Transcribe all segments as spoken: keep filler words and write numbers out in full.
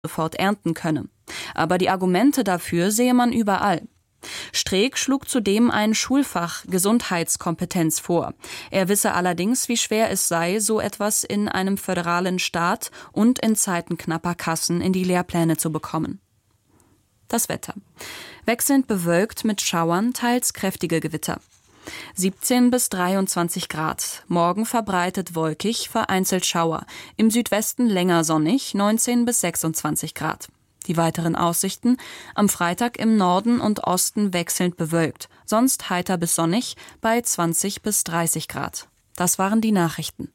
sofort ernten könne. Aber die Argumente dafür sehe man überall. Streeck schlug zudem ein Schulfach Gesundheitskompetenz vor. Er wisse allerdings, wie schwer es sei, so etwas in einem föderalen Staat und in Zeiten knapper Kassen in die Lehrpläne zu bekommen. Das Wetter. Wechselnd bewölkt mit Schauern, teils kräftige Gewitter. siebzehn bis dreiundzwanzig Grad. Morgen verbreitet wolkig, vereinzelt Schauer. Im Südwesten länger sonnig, neunzehn bis sechsundzwanzig Grad. Die weiteren Aussichten: am Freitag im Norden und Osten wechselnd bewölkt, sonst heiter bis sonnig bei zwanzig bis dreißig Grad. Das waren die Nachrichten.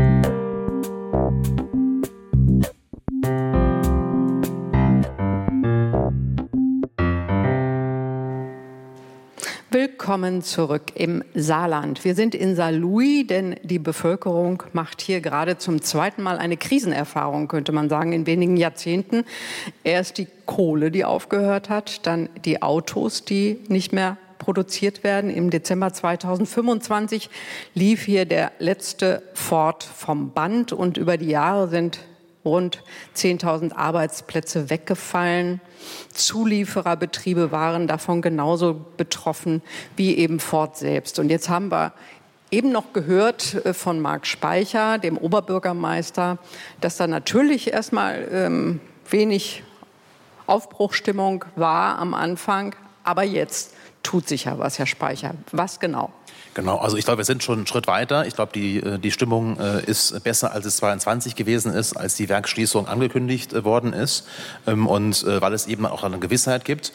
Willkommen zurück im Saarland. Wir sind in Saarlouis, denn die Bevölkerung macht hier gerade zum zweiten Mal eine Krisenerfahrung, könnte man sagen, in wenigen Jahrzehnten. Erst die Kohle, die aufgehört hat, dann die Autos, die nicht mehr produziert werden. Im Dezember zweitausendfünfundzwanzig lief hier der letzte Ford vom Band und über die Jahre sind rund zehntausend Arbeitsplätze weggefallen. Zuliefererbetriebe waren davon genauso betroffen wie eben Ford selbst. Und jetzt haben wir eben noch gehört von Marc Speicher, dem Oberbürgermeister, dass da natürlich erstmal ähm, wenig Aufbruchstimmung war am Anfang. Aber jetzt tut sich ja was, Herr Speicher. Was genau? Genau, also ich glaube, wir sind schon einen Schritt weiter. Ich glaube, die, die Stimmung ist besser, als es zweiundzwanzig gewesen ist, als die Werksschließung angekündigt worden ist. Und weil es eben auch eine Gewissheit gibt.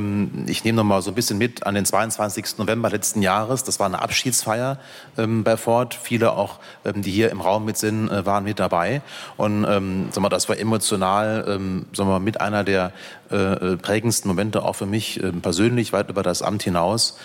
Ich nehme noch mal so ein bisschen mit an den zweiundzwanzigsten November letzten Jahres. Das war eine Abschiedsfeier bei Ford. Viele auch, die hier im Raum mit sind, waren mit dabei. Und sagen wir, das war emotional sagen wir, mit einer der prägendsten Momente auch für mich persönlich, weit über das Amt hinaus,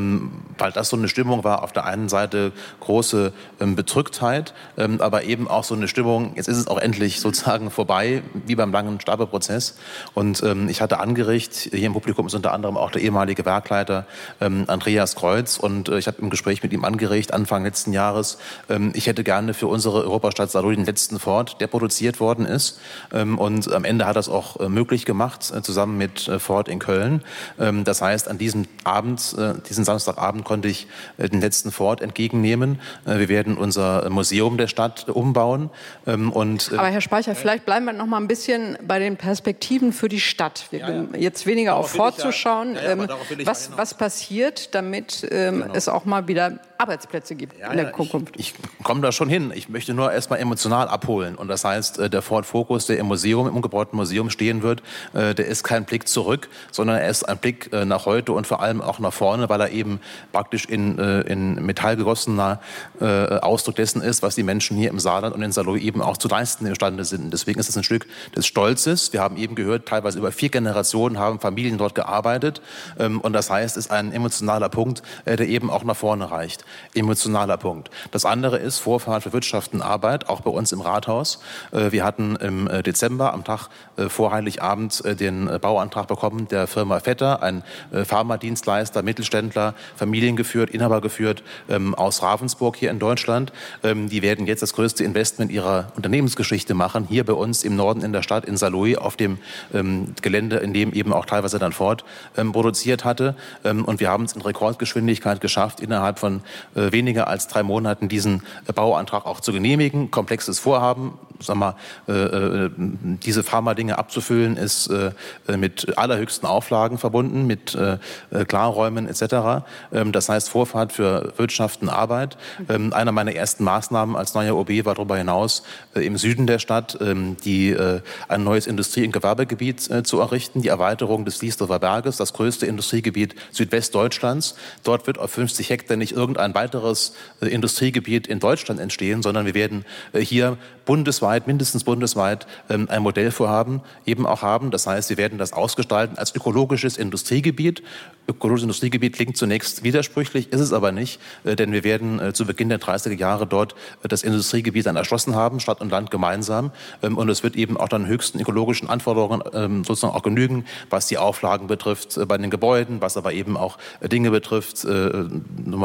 weil das so eine Stimmung war, auf der einen Seite große ähm, Bedrücktheit, ähm, aber eben auch so eine Stimmung, jetzt ist es auch endlich sozusagen vorbei, wie beim langen Sterbeprozess. Und ähm, ich hatte angeregt, hier im Publikum ist unter anderem auch der ehemalige Werkleiter ähm, Andreas Kreuz und äh, ich habe im Gespräch mit ihm angeregt, Anfang letzten Jahres, ähm, ich hätte gerne für unsere Europastadt Saarlouis den letzten Ford, der produziert worden ist. Ähm, und am Ende hat er es auch äh, möglich gemacht, äh, zusammen mit äh, Ford in Köln. Ähm, das heißt, an diesem Abend, äh, diesen Samstagabend konnte ich äh, den letzten Ford entgegennehmen. Wir werden unser Museum der Stadt umbauen. Und Aber Herr Speicher, vielleicht bleiben wir noch mal ein bisschen bei den Perspektiven für die Stadt. Wir ja, ja. Jetzt weniger darauf auf Ford zu schauen. Ja, ja, was, was passiert, damit ähm, genau. es auch mal wieder Arbeitsplätze gibt ja, in der ja, Zukunft? Ich, ich komme da schon hin. Ich möchte nur erst mal emotional abholen. Und das heißt, der Ford Focus, der im Museum, im umgebauten Museum stehen wird, der ist kein Blick zurück, sondern er ist ein Blick nach heute und vor allem auch nach vorne, weil er eben praktisch in in Metall gegossener äh, Ausdruck dessen ist, was die Menschen hier im Saarland und in Saarlouis eben auch zu leisten imstande sind. Deswegen ist es ein Stück des Stolzes. Wir haben eben gehört, teilweise über vier Generationen haben Familien dort gearbeitet. Ähm, und das heißt, es ist ein emotionaler Punkt, äh, der eben auch nach vorne reicht. Emotionaler Punkt. Das andere ist Vorfahrt für Wirtschaft und Arbeit, auch bei uns im Rathaus. Äh, wir hatten im äh, Dezember, am Tag äh, vor Heiligabend, äh, den äh, Bauantrag bekommen der Firma Vetter, ein äh, Pharmadienstleister, Mittelständler, familiengeführt, Inhaber geführt ähm, aus Ravensburg hier in Deutschland. Ähm, die werden jetzt das größte Investment ihrer Unternehmensgeschichte machen, hier bei uns im Norden in der Stadt in Saarlouis auf dem ähm, Gelände, in dem eben auch teilweise dann Ford ähm, produziert hatte. Ähm, und wir haben es in Rekordgeschwindigkeit geschafft, innerhalb von äh, weniger als drei Monaten diesen äh, Bauantrag auch zu genehmigen. Komplexes Vorhaben, sag mal, äh, äh, diese Pharma-Dinge abzufüllen, ist äh, mit allerhöchsten Auflagen verbunden, mit äh, Klarräumen et cetera. Ähm, das heißt, Vorfahrt für Wirtschaft und Arbeit. Ähm, einer meiner ersten Maßnahmen als neuer O B war darüber hinaus, äh, im Süden der Stadt ähm, die, äh, ein neues Industrie- und Gewerbegebiet äh, zu errichten, die Erweiterung des Liesdorfer Berges, das größte Industriegebiet Südwestdeutschlands. Dort wird auf fünfzig Hektar nicht irgendein weiteres äh, Industriegebiet in Deutschland entstehen, sondern wir werden äh, hier bundesweit, mindestens bundesweit, ähm, ein Modellvorhaben eben auch haben. Das heißt, wir werden das ausgestalten als ökologisches Industriegebiet. Ökologisches Industriegebiet klingt zunächst widersprüchlich, ist es aber nicht, äh, denn wir werden äh, zu Beginn der dreißiger Jahre dort äh, das Industriegebiet dann erschlossen haben, Stadt und Land gemeinsam. Ähm, und es wird eben auch dann höchsten ökologischen Anforderungen ähm, sozusagen auch genügen, was die Auflagen betrifft äh, bei den Gebäuden, was aber eben auch äh, Dinge betrifft, äh, frei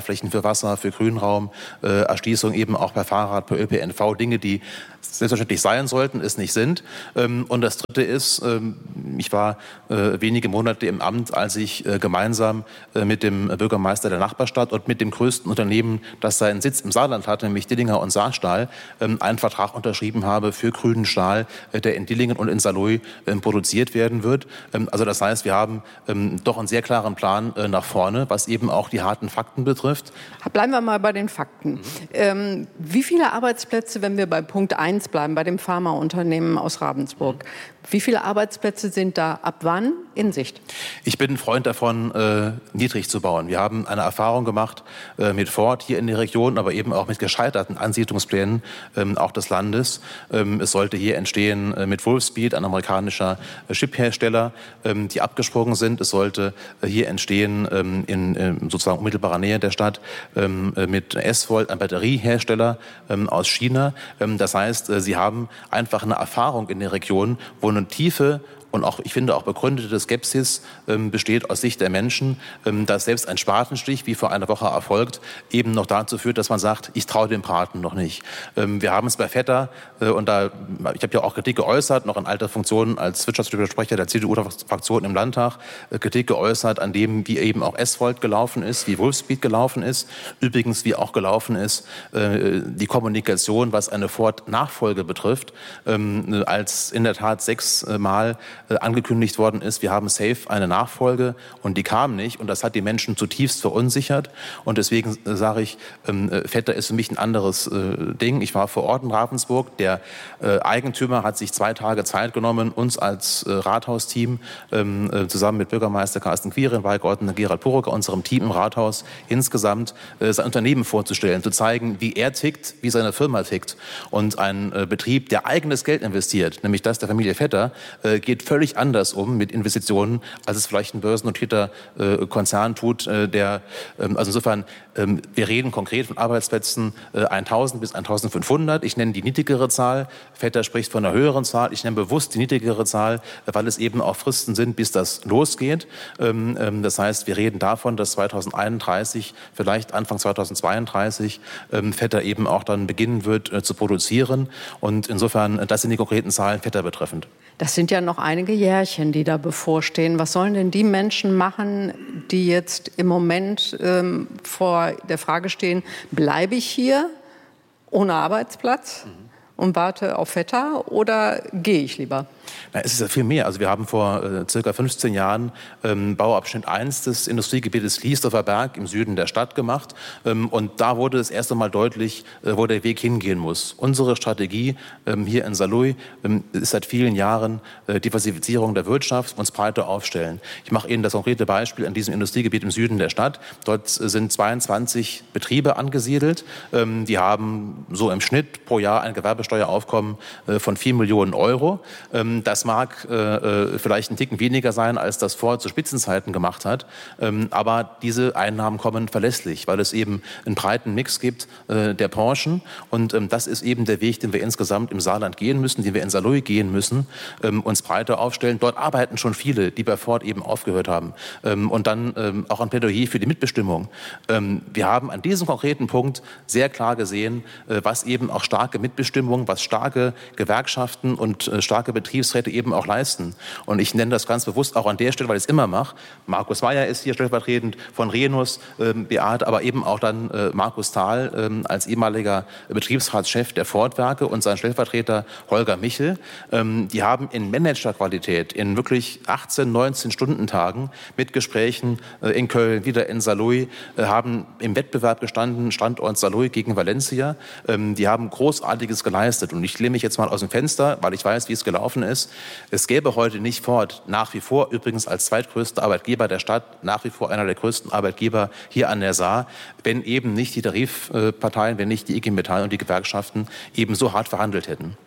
Freiflächen für Wasser, für Grünraum, äh, Erschließung eben auch per Fahrrad, per Ö P N V, Dinge, die selbstverständlich sein sollten, es nicht sind. Ähm, und das Dritte ist, ähm, ich war äh, wenige Monate im Amt, als ich äh, gemeinsam äh, mit dem Bürgermeister der Nachbarstadt und mit dem größten Unternehmen, das seinen Sitz im Saarland hat, nämlich Dillinger und Saarstahl, ähm, einen Vertrag unterschrieben habe für grünen Stahl, äh, der in Dillingen und in Saarlouis äh, produziert werden wird. Ähm, also das heißt, wir haben ähm, doch einen sehr klaren Plan äh, nach vorne, was eben auch die harten Fakten betrifft. Bleiben wir mal bei den Fakten. Mhm. Ähm, wie viele Arbeitsplätze, wenn wir bei Punkt eins bleiben, bei dem Pharmaunternehmen aus Ravensburg, wie viele Arbeitsplätze sind da ab wann in Sicht? Ich bin ein Freund davon, äh, niedrig zu bauen. Wir haben eine Erfahrung gemacht äh, mit Ford hier in der Region, aber eben auch mit gescheiterten Ansiedlungsplänen ähm, auch des Landes. Ähm, es sollte hier entstehen äh, mit Wolfspeed, ein amerikanischer äh, Chiphersteller, ähm, die abgesprungen sind. Es sollte äh, hier entstehen ähm, in äh, sozusagen unmittelbarer Nähe der Stadt ähm, äh, mit S-Volt, ein Batteriehersteller ähm, aus China. Ähm, das heißt, äh, sie haben einfach eine Erfahrung in der Region, wo eine tiefe und auch, ich finde, auch begründete Skepsis ähm, besteht aus Sicht der Menschen, ähm, dass selbst ein Spatenstich, wie vor einer Woche erfolgt, eben noch dazu führt, dass man sagt, ich traue dem Braten noch nicht. Ähm, wir haben es bei Vetter, äh, und da, ich habe ja auch Kritik geäußert, noch in alter Funktion als wirtschaftspolitischer Sprecher der C D U-Fraktion im Landtag, äh, Kritik geäußert an dem, wie eben auch S-Volt gelaufen ist, wie Wolfspeed gelaufen ist, übrigens wie auch gelaufen ist äh, die Kommunikation, was eine Ford-Nachfolge betrifft, ähm, als in der Tat sechsmal angekündigt worden ist, wir haben safe eine Nachfolge und die kam nicht und das hat die Menschen zutiefst verunsichert und deswegen äh, sage ich, ähm, Vetter ist für mich ein anderes äh, Ding. Ich war vor Ort in Ravensburg, der äh, Eigentümer hat sich zwei Tage Zeit genommen, uns als äh, Rathausteam ähm, äh, zusammen mit Bürgermeister Carsten Quirin, Weigorten und Gerald Purucker, unserem Team im Rathaus insgesamt äh, sein Unternehmen vorzustellen, zu zeigen, wie er tickt, wie seine Firma tickt und ein äh, Betrieb, der eigenes Geld investiert, nämlich das der Familie Vetter, äh, geht völlig anders um mit Investitionen, als es vielleicht ein börsennotierter äh, Konzern tut, äh, der, ähm, also insofern, ähm, wir reden konkret von Arbeitsplätzen äh, tausend bis eintausendfünfhundert. Ich nenne die niedrigere Zahl. Vetter spricht von einer höheren Zahl. Ich nenne bewusst die niedrigere Zahl, weil es eben auch Fristen sind, bis das losgeht. Ähm, ähm, das heißt, wir reden davon, dass zweitausendeinunddreißig, vielleicht Anfang zweitausendzweiunddreißig, ähm, Vetter eben auch dann beginnen wird äh, zu produzieren. Und insofern, das sind die konkreten Zahlen Vetter betreffend. Das sind ja noch einige Jährchen, die da bevorstehen. Was sollen denn die Menschen machen, die jetzt im Moment ähm, vor der Frage stehen, bleibe ich hier ohne Arbeitsplatz mhm. und warte auf Vetter oder gehe ich lieber? Na, es ist ja viel mehr. Also wir haben vor äh, circa fünfzehn Jahren ähm, Bauabschnitt eins des Industriegebietes Liesdorfer Berg im Süden der Stadt gemacht. Ähm, und da wurde es erst einmal deutlich, äh, wo der Weg hingehen muss. Unsere Strategie ähm, hier in Saarlouis ähm, ist seit vielen Jahren äh, Diversifizierung der Wirtschaft, uns breiter aufstellen. Ich mache Ihnen das konkrete Beispiel an diesem Industriegebiet im Süden der Stadt. Dort äh, sind zweiundzwanzig Betriebe angesiedelt. Ähm, die haben so im Schnitt pro Jahr ein Gewerbesteueraufkommen äh, von vier Millionen Euro. Ähm, Das mag äh, vielleicht ein Ticken weniger sein, als das Ford zu Spitzenzeiten gemacht hat. Ähm, aber diese Einnahmen kommen verlässlich, weil es eben einen breiten Mix gibt äh, der Branchen. Und ähm, das ist eben der Weg, den wir insgesamt im Saarland gehen müssen, den wir in Saarlouis gehen müssen, ähm, uns breiter aufstellen. Dort arbeiten schon viele, die bei Ford eben aufgehört haben. Ähm, und dann ähm, auch ein Plädoyer für die Mitbestimmung. Ähm, wir haben an diesem konkreten Punkt sehr klar gesehen, äh, was eben auch starke Mitbestimmung, was starke Gewerkschaften und äh, starke Betriebsräte eben auch leisten. Und ich nenne das ganz bewusst auch an der Stelle, weil ich es immer mache. Markus Meyer ist hier stellvertretend von Renus, ähm, Beat, aber eben auch dann äh, Markus Thal ähm, als ehemaliger Betriebsratschef der Ford-Werke und sein Stellvertreter Holger Michel. Ähm, die haben in Managerqualität in wirklich achtzehn, neunzehn Stundentagen mit Gesprächen äh, in Köln, wieder in Saarlouis, äh, haben im Wettbewerb gestanden, Standort Saarlouis gegen Valencia. Ähm, die haben Großartiges geleistet. Und ich lehne mich jetzt mal aus dem Fenster, weil ich weiß, wie es gelaufen ist. Es gäbe heute nicht Ford, nach wie vor übrigens als zweitgrößter Arbeitgeber der Stadt, nach wie vor einer der größten Arbeitgeber hier an der Saar, wenn eben nicht die Tarifparteien, wenn nicht die I G Metall und die Gewerkschaften eben so hart verhandelt hätten.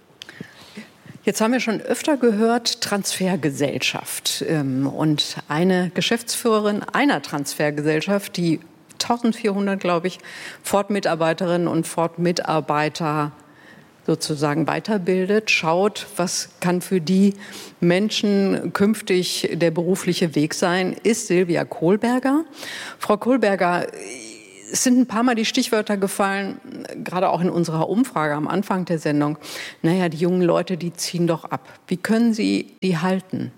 Jetzt haben wir schon öfter gehört, Transfergesellschaft. Und eine Geschäftsführerin einer Transfergesellschaft, die eintausendvierhundert, glaube ich, Ford-Mitarbeiterinnen und Ford-Mitarbeiter sozusagen weiterbildet, schaut, was kann für die Menschen künftig der berufliche Weg sein, ist Silvia Kohlberger. Frau Kohlberger, Es sind ein paar Mal die Stichwörter gefallen, gerade auch in unserer Umfrage am Anfang der Sendung. Naja, die jungen Leute, die ziehen doch ab. Wie können Sie die halten?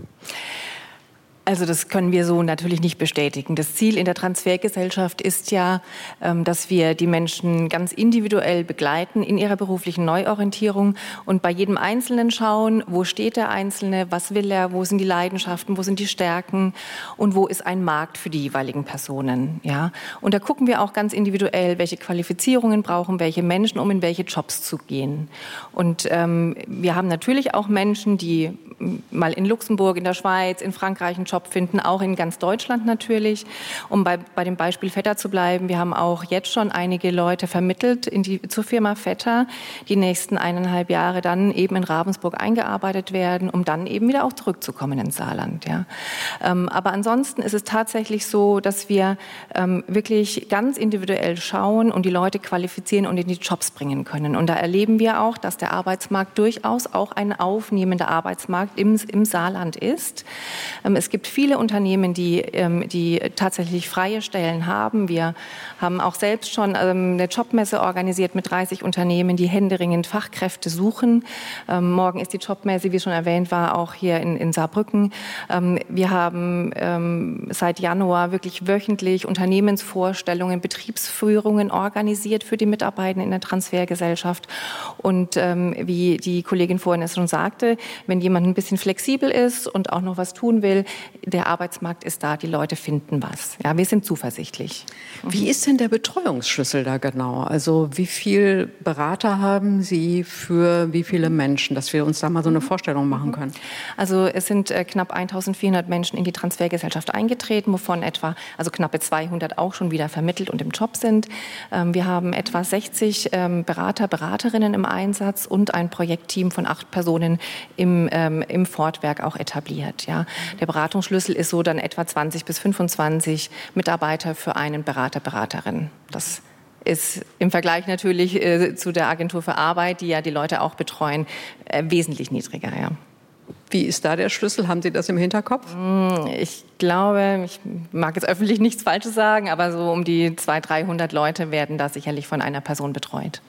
Also das können wir so natürlich nicht bestätigen. Das Ziel in der Transfergesellschaft ist ja, dass wir die Menschen ganz individuell begleiten in ihrer beruflichen Neuorientierung und bei jedem Einzelnen schauen, wo steht der Einzelne, was will er, wo sind die Leidenschaften, wo sind die Stärken und wo ist ein Markt für die jeweiligen Personen. Ja? Und da gucken wir auch ganz individuell, welche Qualifizierungen brauchen welche Menschen, um in welche Jobs zu gehen. Und ähm, wir haben natürlich auch Menschen, die mal in Luxemburg, in der Schweiz, in Frankreich einen Job finden, auch in ganz Deutschland natürlich. Um bei, bei dem Beispiel Vetter zu bleiben, wir haben auch jetzt schon einige Leute vermittelt in die, zur Firma Vetter, die nächsten eineinhalb Jahre dann eben in Ravensburg eingearbeitet werden, um dann eben wieder auch zurückzukommen ins Saarland. Ja. Ähm, aber ansonsten ist es tatsächlich so, dass wir ähm, wirklich ganz individuell schauen und die Leute qualifizieren und in die Jobs bringen können. Und da erleben wir auch, dass der Arbeitsmarkt durchaus auch ein aufnehmender Arbeitsmarkt im, im Saarland ist. Ähm, es gibt viele Unternehmen, die, ähm, die tatsächlich freie Stellen haben. Wir haben auch selbst schon ähm, eine Jobmesse organisiert mit dreißig Unternehmen, die händeringend Fachkräfte suchen. Ähm, morgen ist die Jobmesse, wie schon erwähnt war, auch hier in, in Saarbrücken. Ähm, wir haben ähm, seit Januar wirklich wöchentlich Unternehmensvorstellungen, Betriebsführungen organisiert für die Mitarbeitenden in der Transfergesellschaft. Und ähm, wie die Kollegin vorhin es schon sagte, wenn jemand ein bisschen flexibel ist und auch noch was tun will, der Arbeitsmarkt ist da, die Leute finden was. Ja, wir sind zuversichtlich. Wie ist denn der Betreuungsschlüssel da genau? Also wie viele Berater haben Sie für wie viele Menschen, dass wir uns da mal so eine Vorstellung machen können? Also es sind äh, knapp eintausendvierhundert Menschen in die Transfergesellschaft eingetreten, wovon etwa, also knappe zweihundert auch schon wieder vermittelt und im Job sind. Ähm, wir haben etwa sechzig ähm, Berater, Beraterinnen im Einsatz und ein Projektteam von acht Personen im, ähm, im Fortwerk auch etabliert. Ja. Der Beratungsschlüssel ist so dann etwa zwanzig bis fünfundzwanzig Mitarbeiter für einen Berater, Beraterin. Das ist im Vergleich natürlich äh, zu der Agentur für Arbeit, die ja die Leute auch betreuen, äh, wesentlich niedriger. Ja. Wie ist da der Schlüssel? Haben Sie das im Hinterkopf? Ich glaube, ich mag jetzt öffentlich nichts Falsches sagen, aber so um die zweihundert, dreihundert Leute werden da sicherlich von einer Person betreut.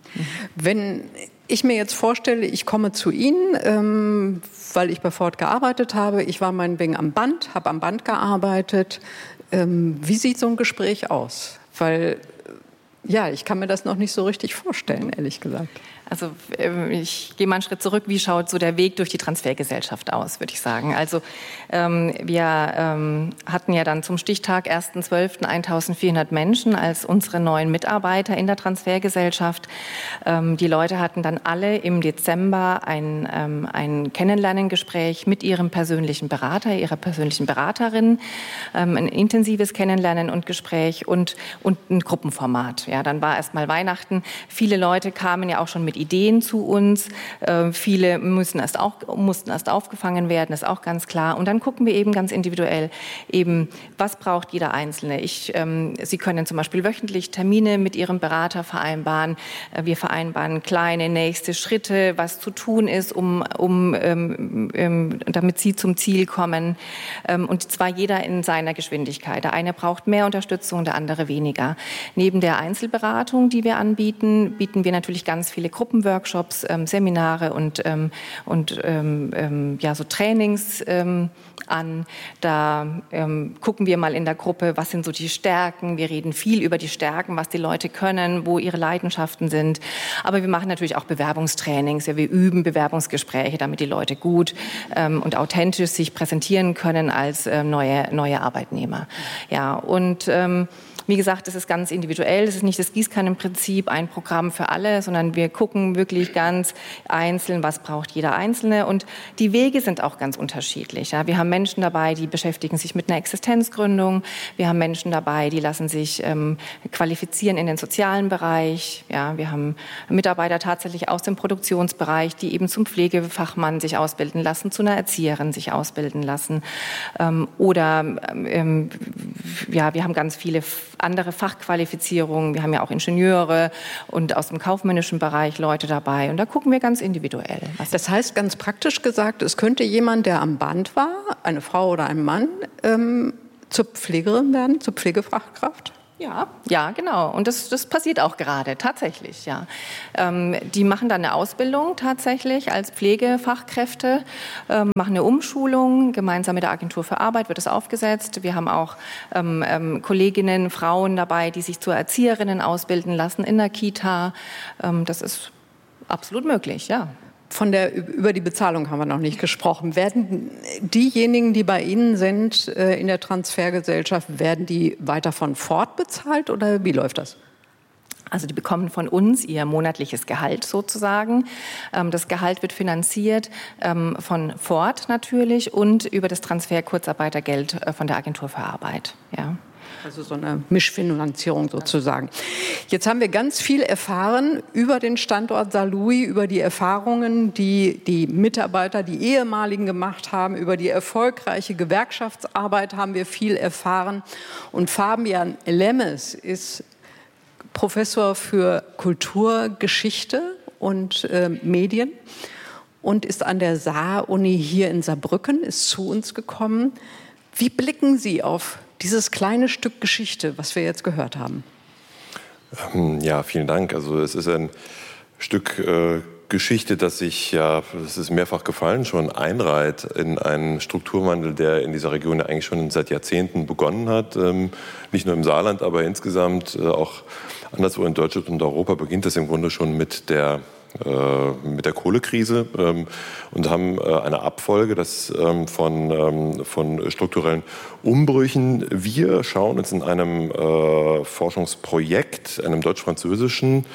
Wenn ich mir jetzt vorstelle, ich komme zu Ihnen, ähm, weil ich bei Ford gearbeitet habe, ich war meinetwegen am Band, habe am Band gearbeitet. Ähm, wie sieht so ein Gespräch aus? Weil, ja, ich kann mir das noch nicht so richtig vorstellen, ehrlich gesagt. Also ich gehe mal einen Schritt zurück. Wie schaut so der Weg durch die Transfergesellschaft aus, würde ich sagen. Also ähm, wir ähm, hatten ja dann zum Stichtag ersten zwölften eintausendvierhundert Menschen als unsere neuen Mitarbeiter in der Transfergesellschaft. Ähm, die Leute hatten dann alle im Dezember ein, ähm, ein Kennenlerngespräch mit ihrem persönlichen Berater, ihrer persönlichen Beraterin, ähm, ein intensives Kennenlernen und Gespräch und, und ein Gruppenformat. Ja, dann war erst mal Weihnachten. Viele Leute kamen ja auch schon mit Ideen zu uns. Äh, viele müssen erst auch, mussten erst aufgefangen werden, ist auch ganz klar. Und dann gucken wir eben ganz individuell, eben, was braucht jeder Einzelne. Ich, ähm, Sie können zum Beispiel wöchentlich Termine mit Ihrem Berater vereinbaren. Äh, wir vereinbaren kleine nächste Schritte, was zu tun ist, um, um, ähm, ähm, damit Sie zum Ziel kommen. Ähm, und zwar jeder in seiner Geschwindigkeit. Der eine braucht mehr Unterstützung, der andere weniger. Neben der Einzelberatung, die wir anbieten, bieten wir natürlich ganz viele Gruppenworkshops, ähm, Seminare und, ähm, und ähm, ähm, ja, so Trainings ähm, an. Da ähm, gucken wir mal in der Gruppe, was sind so die Stärken. Wir reden viel über die Stärken, was die Leute können, wo ihre Leidenschaften sind. Aber wir machen natürlich auch Bewerbungstrainings. Ja, wir üben Bewerbungsgespräche, damit die Leute gut ähm, und authentisch sich präsentieren können als ähm, neue, neue Arbeitnehmer. Ja, und ähm, wie gesagt, es ist ganz individuell. Es ist nicht das Gießkannenprinzip, ein Programm für alle, sondern wir gucken wirklich ganz einzeln, was braucht jeder Einzelne. Und die Wege sind auch ganz unterschiedlich. Ja, wir haben Menschen dabei, die beschäftigen sich mit einer Existenzgründung. Wir haben Menschen dabei, die lassen sich ähm, qualifizieren in den sozialen Bereich. Ja, wir haben Mitarbeiter tatsächlich aus dem Produktionsbereich, die eben zum Pflegefachmann sich ausbilden lassen, zu einer Erzieherin sich ausbilden lassen. Ähm, oder ähm, ja, wir haben ganz viele andere Fachqualifizierungen. Wir haben ja auch Ingenieure und aus dem kaufmännischen Bereich Leute dabei. Und da gucken wir ganz individuell. Das heißt, ganz praktisch gesagt, es könnte jemand, der am Band war, eine Frau oder ein Mann, ähm, zur Pflegerin werden, zur Pflegefachkraft? Ja, ja, genau. Und das, das passiert auch gerade, tatsächlich, ja. Ähm, die machen dann eine Ausbildung tatsächlich als Pflegefachkräfte, ähm, machen eine Umschulung, gemeinsam mit der Agentur für Arbeit wird es aufgesetzt. Wir haben auch ähm, ähm, Kolleginnen, Frauen dabei, die sich zur Erzieherinnen ausbilden lassen in der Kita. Ähm, das ist absolut möglich, ja. Von der, über die Bezahlung haben wir noch nicht gesprochen. Werden diejenigen, die bei Ihnen sind äh, in der Transfergesellschaft, werden die weiter von Ford bezahlt oder wie läuft das? Also die bekommen von uns ihr monatliches Gehalt sozusagen. Das Gehalt wird finanziert von Ford natürlich und über das Transfer Kurzarbeitergeld von der Agentur für Arbeit, ja. Also so eine Mischfinanzierung sozusagen. Jetzt haben wir ganz viel erfahren über den Standort Saarlouis, über die Erfahrungen, die die Mitarbeiter, die ehemaligen gemacht haben, über die erfolgreiche Gewerkschaftsarbeit haben wir viel erfahren. Und Fabian Lemmes ist Professor für Kulturgeschichte und äh, Medien und ist an der Saar-Uni hier in Saarbrücken, ist zu uns gekommen. Wie blicken Sie auf dieses kleine Stück Geschichte, was wir jetzt gehört haben? Ja, vielen Dank. Also es ist ein Stück äh, Geschichte, das sich, ja, das ist mehrfach gefallen, schon einreiht in einen Strukturwandel, der in dieser Region ja eigentlich schon seit Jahrzehnten begonnen hat. Ähm, nicht nur im Saarland, aber insgesamt äh, auch anderswo in Deutschland und Europa beginnt das im Grunde schon mit der mit der Kohlekrise ähm, und haben äh, eine Abfolge das, ähm, von, ähm, von strukturellen Umbrüchen. Wir schauen uns in einem äh, Forschungsprojekt, einem deutsch-französischen,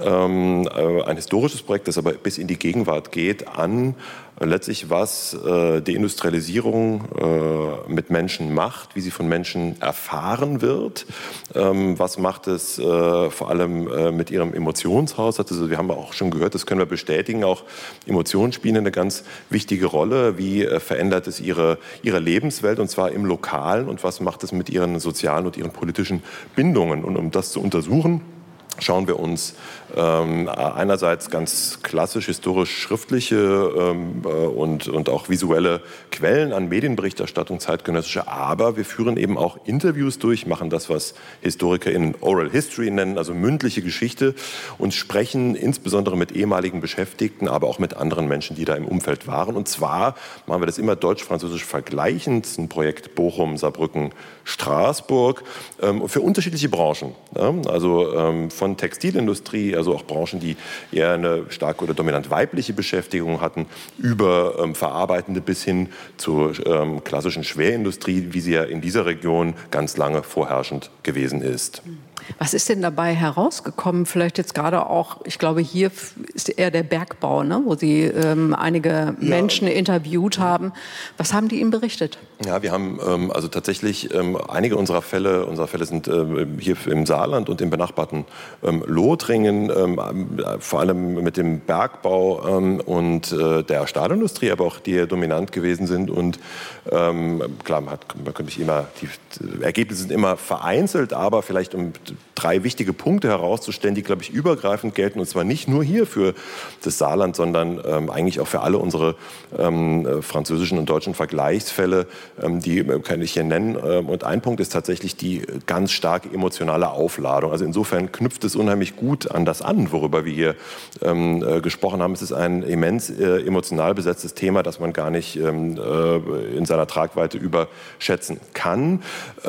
ähm, äh, ein historisches Projekt, das aber bis in die Gegenwart geht, an, letztlich was äh, Deindustrialisierung äh, mit Menschen macht, wie sie von Menschen erfahren wird, ähm, was macht es äh, vor allem äh, mit ihrem Emotionshaushalt. Also wir haben auch schon gehört, das können wir bestätigen, auch Emotionen spielen eine ganz wichtige Rolle. Wie äh, verändert es ihre, ihre Lebenswelt und zwar im Lokalen und was macht es mit ihren sozialen und ihren politischen Bindungen? Und um das zu untersuchen, schauen wir uns ähm, einerseits ganz klassisch historisch schriftliche ähm, äh, und, und auch visuelle Quellen an Medienberichterstattung, zeitgenössische, aber wir führen eben auch Interviews durch, machen das, was HistorikerInnen Oral History nennen, also mündliche Geschichte und sprechen insbesondere mit ehemaligen Beschäftigten, aber auch mit anderen Menschen, die da im Umfeld waren. Und zwar machen wir das immer deutsch-französisch vergleichend, das ist ein Projekt Bochum, Saarbrücken, Straßburg, ähm, für unterschiedliche Branchen. Ja? Also ähm, von Textilindustrie, also auch Branchen, die eher eine stark oder dominant weibliche Beschäftigung hatten, über ähm, Verarbeitende bis hin zur ähm, klassischen Schwerindustrie, wie sie ja in dieser Region ganz lange vorherrschend gewesen ist. Was ist denn dabei herausgekommen? Vielleicht jetzt gerade auch, ich glaube, hier ist eher der Bergbau, ne? Wo Sie ähm, einige ja. Menschen interviewt haben. Was haben die Ihnen berichtet? Ja, wir haben ähm, also tatsächlich ähm, einige unserer Fälle, unsere Fälle sind ähm, hier im Saarland und im benachbarten ähm, Lothringen, ähm, vor allem mit dem Bergbau ähm, und äh, der Stahlindustrie, aber auch die dominant gewesen sind. Und ähm, klar, man, hat, man könnte nicht immer, die Ergebnisse sind immer vereinzelt, aber vielleicht um drei wichtige Punkte herauszustellen, die, glaube ich, übergreifend gelten, und zwar nicht nur hier für das Saarland, sondern ähm, eigentlich auch für alle unsere ähm, französischen und deutschen Vergleichsfälle, ähm, die kann ich hier nennen. Und ein Punkt ist tatsächlich die ganz starke emotionale Aufladung. Also insofern knüpft es unheimlich gut an das an, worüber wir hier ähm, äh, gesprochen haben. Es ist ein immens äh, emotional besetztes Thema, das man gar nicht ähm, äh, in seiner Tragweite überschätzen kann.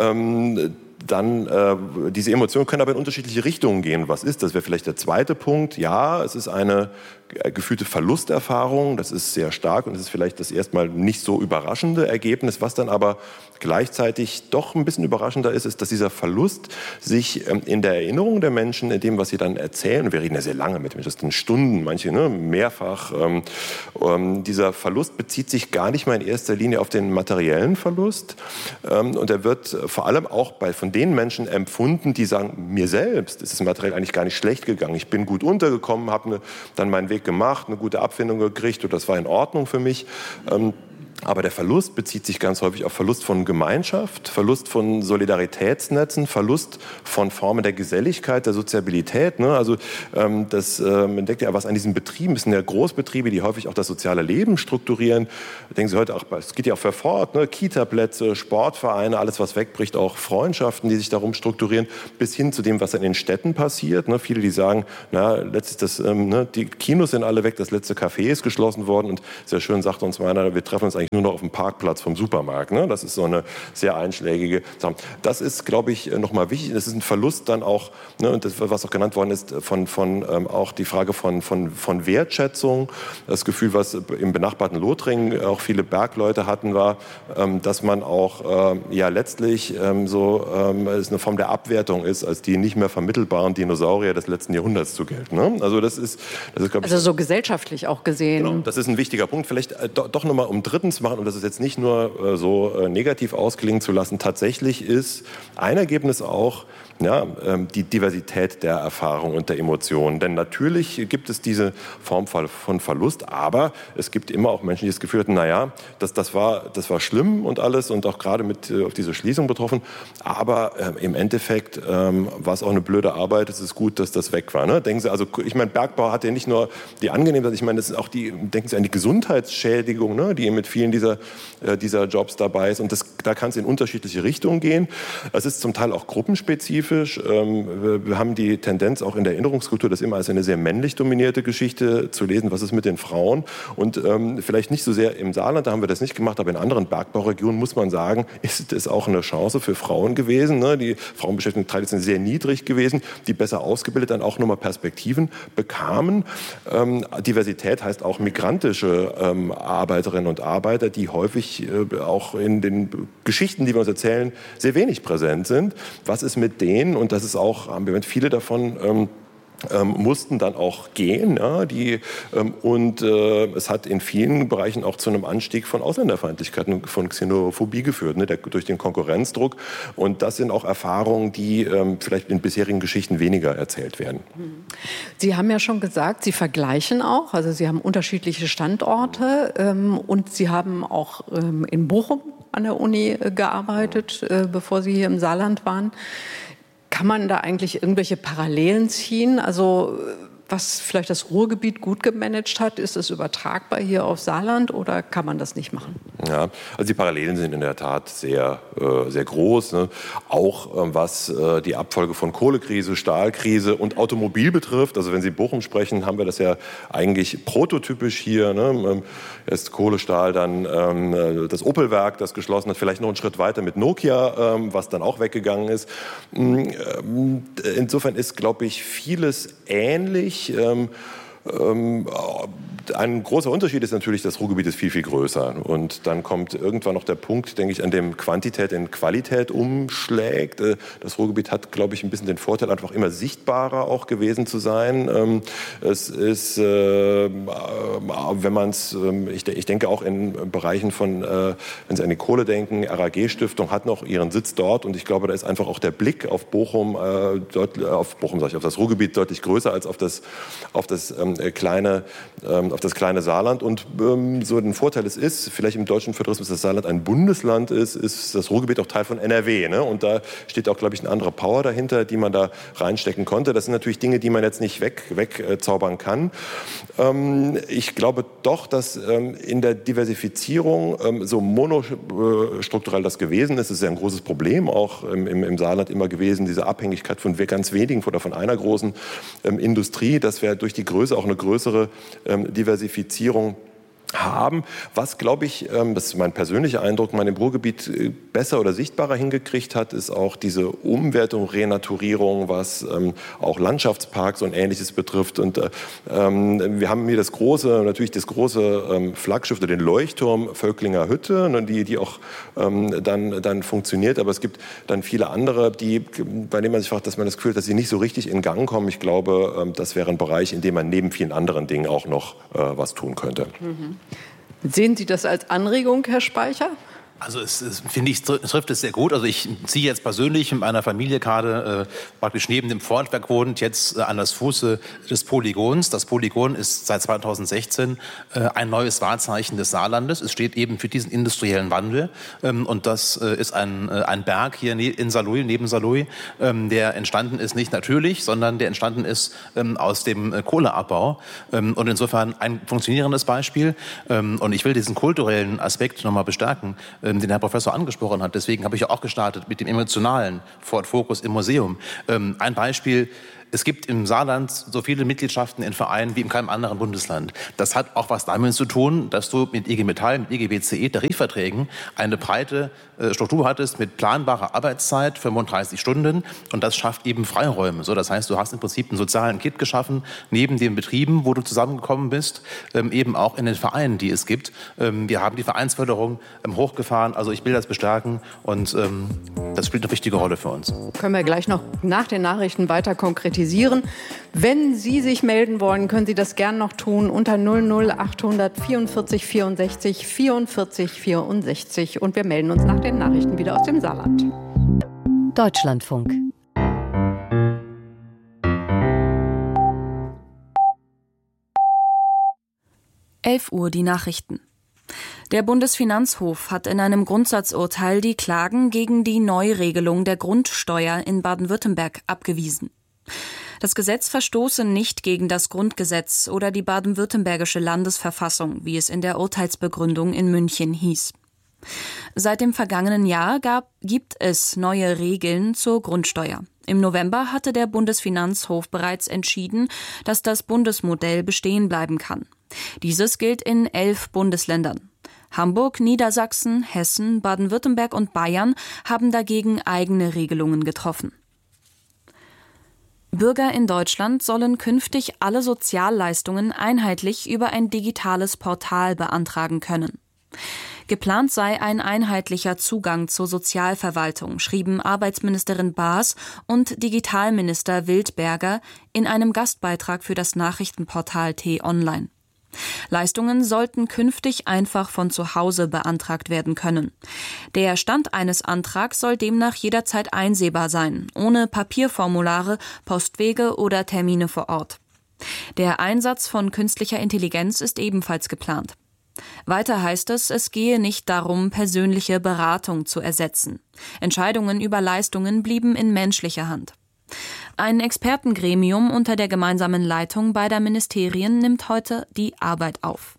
Ähm, Dann, äh, diese Emotionen können aber in unterschiedliche Richtungen gehen. Was ist das? Wäre vielleicht der zweite Punkt. Ja, es ist eine gefühlte Verlusterfahrung. Das ist sehr stark und es ist vielleicht das erstmal nicht so überraschende Ergebnis. Was dann aber gleichzeitig doch ein bisschen überraschender ist, ist, dass dieser Verlust sich ähm, in der Erinnerung der Menschen, in dem, was sie dann erzählen, wir reden ja sehr lange mit Menschen, das sind Stunden, manche ne, mehrfach, ähm, ähm, dieser Verlust bezieht sich gar nicht mal in erster Linie auf den materiellen Verlust ähm, und er wird vor allem auch bei, von den Menschen empfunden, die sagen, mir selbst ist es materiell eigentlich gar nicht schlecht gegangen. Ich bin gut untergekommen, habe ne, dann meinen Weg gemacht, eine gute Abfindung gekriegt und das war in Ordnung für mich. Ähm, Aber der Verlust bezieht sich ganz häufig auf Verlust von Gemeinschaft, Verlust von Solidaritätsnetzen, Verlust von Formen der Geselligkeit, der Soziabilität. Ne? Also ähm, das ähm, entdeckt ja, was an diesen Betrieben ist, sind ja Großbetriebe, die häufig auch das soziale Leben strukturieren. Denken Sie heute auch, es geht ja auch für fort, ne? Kita-Plätze, Sportvereine, alles was wegbricht, auch Freundschaften, die sich darum strukturieren, bis hin zu dem, was in den Städten passiert. Ne? Viele, die sagen, na, letztlich das, ähm, ne, die Kinos sind alle weg, das letzte Café ist geschlossen worden und sehr schön sagt uns meiner, wir treffen uns eigentlich nur noch auf dem Parkplatz vom Supermarkt. Ne? Das ist so eine sehr einschlägige Sache. Das ist, glaube ich, nochmal wichtig. Das ist ein Verlust dann auch, ne, und das, was auch genannt worden ist, von, von ähm, auch die Frage von, von, von Wertschätzung. Das Gefühl, was im benachbarten Lothringen auch viele Bergleute hatten, war, ähm, dass man auch ähm, ja letztlich ähm, so ähm, es eine Form der Abwertung ist, als die nicht mehr vermittelbaren Dinosaurier des letzten Jahrhunderts zu gelten. Ne? Also das ist, das ist, glaube ich, also so gesellschaftlich auch gesehen. Genau, das ist ein wichtiger Punkt. Vielleicht äh, do, doch nochmal um dritten zu machen, und das ist jetzt nicht nur äh, so äh, negativ ausklingen zu lassen. Tatsächlich ist ein Ergebnis auch, ja, ähm, die Diversität der Erfahrung und der Emotionen. Denn natürlich gibt es diese Form von Verlust, aber es gibt immer auch Menschen, die das Gefühl hatten, naja, das, das, war, das war schlimm und alles und auch gerade mit äh, auf diese Schließung betroffen. Aber äh, im Endeffekt ähm, war es auch eine blöde Arbeit. Es ist gut, dass das weg war. Ne? Denken Sie, also ich meine, Bergbau hat ja nicht nur die Angenehmheit, ich meine, das ist auch die, denken Sie an die Gesundheitsschädigung, ne, die mit vielen dieser, äh, dieser Jobs dabei ist. Und das, da kann es in unterschiedliche Richtungen gehen. Es ist zum Teil auch gruppenspezifisch. Wir haben die Tendenz auch in der Erinnerungskultur, das immer als eine sehr männlich dominierte Geschichte zu lesen, was ist mit den Frauen. Und ähm, vielleicht nicht so sehr im Saarland, da haben wir das nicht gemacht, aber in anderen Bergbauregionen muss man sagen, ist es auch eine Chance für Frauen gewesen. Ne? Die Frauenbeschäftigung traditionell sehr niedrig gewesen, die besser ausgebildet dann auch nochmal Perspektiven bekamen. Ähm, Diversität heißt auch migrantische ähm, Arbeiterinnen und Arbeiter, die häufig äh, auch in den Geschichten, die wir uns erzählen, sehr wenig präsent sind. Was ist mit denen? Und das ist auch ambivalent. Viele davon ähm, ähm, mussten dann auch gehen. Ja, die, ähm, und äh, es hat in vielen Bereichen auch zu einem Anstieg von Ausländerfeindlichkeit und von Xenophobie geführt, ne, der, durch den Konkurrenzdruck. Und das sind auch Erfahrungen, die ähm, vielleicht in bisherigen Geschichten weniger erzählt werden. Sie haben ja schon gesagt, Sie vergleichen auch. Also Sie haben unterschiedliche Standorte ähm, und Sie haben auch ähm, in Bochum an der Uni äh, gearbeitet, äh, bevor Sie hier im Saarland waren. Kann man da eigentlich irgendwelche Parallelen ziehen? Also was vielleicht das Ruhrgebiet gut gemanagt hat, ist es übertragbar hier auf Saarland oder kann man das nicht machen? Ja, also die Parallelen sind in der Tat sehr, äh, sehr groß. Ne? Auch ähm, was äh, die Abfolge von Kohlekrise, Stahlkrise und Automobil betrifft. Also wenn Sie Bochum sprechen, haben wir das ja eigentlich prototypisch hier. Ne? Erst Kohle, Stahl, dann ähm, das Opelwerk, das geschlossen hat. Vielleicht noch einen Schritt weiter mit Nokia, ähm, was dann auch weggegangen ist. Ähm, insofern ist, glaube ich, vieles ähnlich. Ähm, ähm, ein großer Unterschied ist natürlich, das Ruhrgebiet ist viel, viel größer. Und dann kommt irgendwann noch der Punkt, denke ich, an dem Quantität in Qualität umschlägt. Das Ruhrgebiet hat, glaube ich, ein bisschen den Vorteil, einfach immer sichtbarer auch gewesen zu sein. Ähm, es ist, äh, wenn man es, äh, ich, ich denke auch in Bereichen von, äh, wenn Sie an die Kohle denken, R A G-Stiftung hat noch ihren Sitz dort. Und ich glaube, da ist einfach auch der Blick auf Bochum, äh, dort, auf Bochum, sag ich, auf das Ruhrgebiet deutlich größer als auf das, auf das ähm, kleine, ähm, auf das kleine Saarland. Und ähm, so ein Vorteil es ist, vielleicht im deutschen Föderalismus, dass das Saarland ein Bundesland ist, ist das Ruhrgebiet auch Teil von N R W. Ne? Und da steht auch, glaube ich, eine andere Power dahinter, die man da reinstecken konnte. Das sind natürlich Dinge, die man jetzt nicht weg, wegzaubern kann. Ähm, ich glaube doch, dass ähm, in der Diversifizierung ähm, so monostrukturell das gewesen ist. Das ist ja ein großes Problem auch im, im, im Saarland immer gewesen, diese Abhängigkeit von ganz wenigen oder von einer großen ähm, Industrie, dass wir durch die Größe auch eine größere ähm, Diversifizierung haben. Was, glaube ich, ähm, das ist mein persönlicher Eindruck, man im Ruhrgebiet äh, besser oder sichtbarer hingekriegt hat, ist auch diese Umwertung, Renaturierung, was ähm, auch Landschaftsparks und Ähnliches betrifft. Und äh, ähm, wir haben hier das große, natürlich das große ähm, Flaggschiff, den Leuchtturm Völklinger Hütte, ne, die, die auch ähm, dann, dann funktioniert. Aber es gibt dann viele andere, die, bei denen man sich fragt, dass man das Gefühl hat, dass sie nicht so richtig in Gang kommen. Ich glaube, ähm, das wäre ein Bereich, in dem man neben vielen anderen Dingen auch noch äh, was tun könnte. Mhm. Sehen Sie das als Anregung, Herr Speicher? Also es, es finde ich, trifft es sehr gut. Also ich ziehe jetzt persönlich mit meiner Familie gerade äh, praktisch neben dem Fortwerk wohnt, jetzt äh, an das Fuße des Polygons. Das Polygon ist seit zweitausendsechzehn äh, ein neues Wahrzeichen des Saarlandes. Es steht eben für diesen industriellen Wandel. Ähm, und das äh, ist ein, äh, ein Berg hier ne- in Saarlouis, neben Saarlouis, ähm, der entstanden ist nicht natürlich, sondern der entstanden ist ähm, aus dem äh, Kohleabbau. Ähm, und insofern ein funktionierendes Beispiel. Ähm, und ich will diesen kulturellen Aspekt nochmal bestärken, den Herr Professor angesprochen hat. Deswegen habe ich auch gestartet mit dem emotionalen Ford Focus im Museum. Ähm, ein Beispiel: Es gibt im Saarland so viele Mitgliedschaften in Vereinen wie in keinem anderen Bundesland. Das hat auch was damit zu tun, dass du mit I G Metall, mit I G B C E Tarifverträgen eine breite äh, Struktur hattest mit planbarer Arbeitszeit, fünfunddreißig Stunden. Und das schafft eben Freiräume. So, das heißt, du hast im Prinzip einen sozialen Kit geschaffen, neben den Betrieben, wo du zusammengekommen bist, ähm, eben auch in den Vereinen, die es gibt. Ähm, wir haben die Vereinsförderung ähm, hochgefahren. Also ich will das bestärken und ähm, das spielt eine wichtige Rolle für uns. Können wir gleich noch nach den Nachrichten weiter konkretisieren. Wenn Sie sich melden wollen, können Sie das gern noch tun unter null null achthundert vierundvierzig vierundsechzig vierundvierzig vierundsechzig. Und wir melden uns nach den Nachrichten wieder aus dem Saarland. Deutschlandfunk. elf Uhr die Nachrichten. Der Bundesfinanzhof hat in einem Grundsatzurteil die Klagen gegen die Neuregelung der Grundsteuer in Baden-Württemberg abgewiesen. Das Gesetz verstoße nicht gegen das Grundgesetz oder die baden-württembergische Landesverfassung, wie es in der Urteilsbegründung in München hieß. Seit dem vergangenen Jahr gab, gibt es neue Regeln zur Grundsteuer. Im November hatte der Bundesfinanzhof bereits entschieden, dass das Bundesmodell bestehen bleiben kann. Dieses gilt in elf Bundesländern. Hamburg, Niedersachsen, Hessen, Baden-Württemberg und Bayern haben dagegen eigene Regelungen getroffen. Bürger in Deutschland sollen künftig alle Sozialleistungen einheitlich über ein digitales Portal beantragen können. Geplant sei ein einheitlicher Zugang zur Sozialverwaltung, schrieben Arbeitsministerin Baas und Digitalminister Wildberger in einem Gastbeitrag für das Nachrichtenportal T-Online. Leistungen sollten künftig einfach von zu Hause beantragt werden können. Der Stand eines Antrags soll demnach jederzeit einsehbar sein, ohne Papierformulare, Postwege oder Termine vor Ort. Der Einsatz von künstlicher Intelligenz ist ebenfalls geplant. Weiter heißt es, es gehe nicht darum, persönliche Beratung zu ersetzen. Entscheidungen über Leistungen blieben in menschlicher Hand. Ein Expertengremium unter der gemeinsamen Leitung beider Ministerien nimmt heute die Arbeit auf.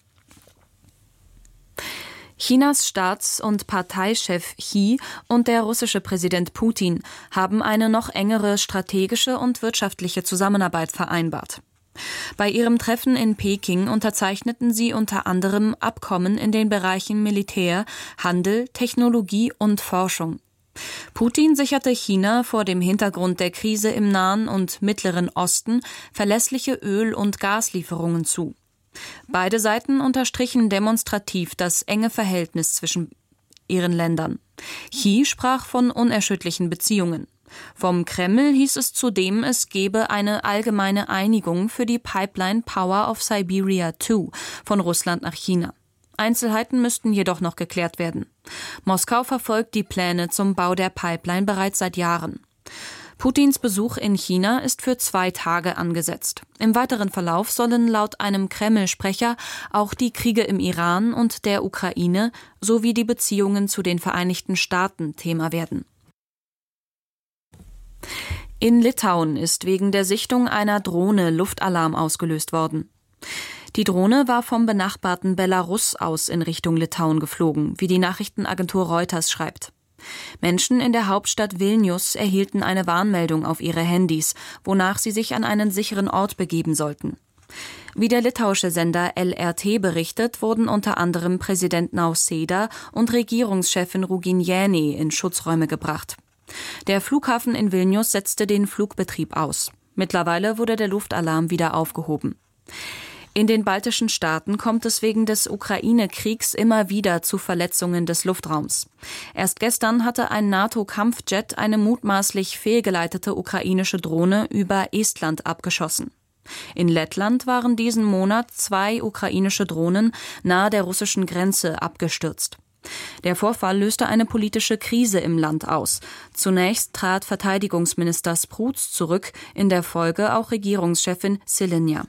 Chinas Staats- und Parteichef Xi und der russische Präsident Putin haben eine noch engere strategische und wirtschaftliche Zusammenarbeit vereinbart. Bei ihrem Treffen in Peking unterzeichneten sie unter anderem Abkommen in den Bereichen Militär, Handel, Technologie und Forschung. Putin sicherte China vor dem Hintergrund der Krise im Nahen und Mittleren Osten verlässliche Öl- und Gaslieferungen zu. Beide Seiten unterstrichen demonstrativ das enge Verhältnis zwischen ihren Ländern. Xi sprach von unerschütterlichen Beziehungen. Vom Kreml hieß es zudem, es gebe eine allgemeine Einigung für die Pipeline Power of Siberia zwei von Russland nach China. Einzelheiten müssten jedoch noch geklärt werden. Moskau verfolgt die Pläne zum Bau der Pipeline bereits seit Jahren. Putins Besuch in China ist für zwei Tage angesetzt. Im weiteren Verlauf sollen laut einem Kreml-Sprecher auch die Kriege im Iran und der Ukraine sowie die Beziehungen zu den Vereinigten Staaten Thema werden. In Litauen ist wegen der Sichtung einer Drohne Luftalarm ausgelöst worden. Die Drohne war vom benachbarten Belarus aus in Richtung Litauen geflogen, wie die Nachrichtenagentur Reuters schreibt. Menschen in der Hauptstadt Vilnius erhielten eine Warnmeldung auf ihre Handys, wonach sie sich an einen sicheren Ort begeben sollten. Wie der litauische Sender L R T berichtet, wurden unter anderem Präsident Nausėda und Regierungschefin Ruginienė in Schutzräume gebracht. Der Flughafen in Vilnius setzte den Flugbetrieb aus. Mittlerweile wurde der Luftalarm wieder aufgehoben. In den baltischen Staaten kommt es wegen des Ukraine-Kriegs immer wieder zu Verletzungen des Luftraums. Erst gestern hatte ein NATO-Kampfjet eine mutmaßlich fehlgeleitete ukrainische Drohne über Estland abgeschossen. In Lettland waren diesen Monat zwei ukrainische Drohnen nahe der russischen Grenze abgestürzt. Der Vorfall löste eine politische Krise im Land aus. Zunächst trat Verteidigungsminister Spruz zurück, in der Folge auch Regierungschefin Šilina.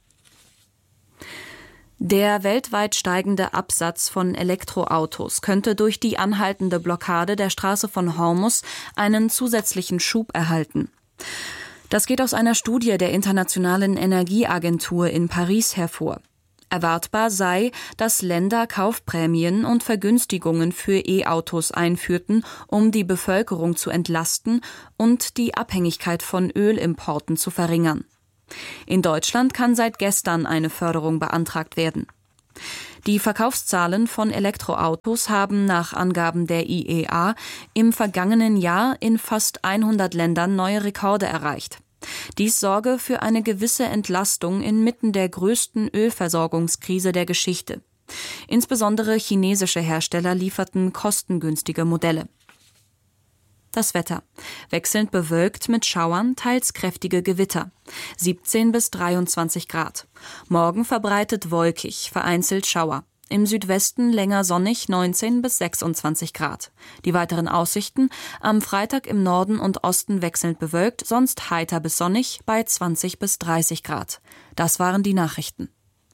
Der weltweit steigende Absatz von Elektroautos könnte durch die anhaltende Blockade der Straße von Hormuz einen zusätzlichen Schub erhalten. Das geht aus einer Studie der Internationalen Energieagentur in Paris hervor. Erwartbar sei, dass Länder Kaufprämien und Vergünstigungen für E-Autos einführten, um die Bevölkerung zu entlasten und die Abhängigkeit von Ölimporten zu verringern. In Deutschland kann seit gestern eine Förderung beantragt werden. Die Verkaufszahlen von Elektroautos haben nach Angaben der I E A im vergangenen Jahr in fast hundert Ländern neue Rekorde erreicht. Dies sorge für eine gewisse Entlastung inmitten der größten Ölversorgungskrise der Geschichte. Insbesondere chinesische Hersteller lieferten kostengünstige Modelle. Das Wetter. Wechselnd bewölkt mit Schauern, teils kräftige Gewitter. siebzehn bis dreiundzwanzig Grad. Morgen verbreitet wolkig, vereinzelt Schauer. Im Südwesten länger sonnig, neunzehn bis sechsundzwanzig Grad. Die weiteren Aussichten: am Freitag im Norden und Osten wechselnd bewölkt, sonst heiter bis sonnig bei zwanzig bis dreißig Grad. Das waren die Nachrichten.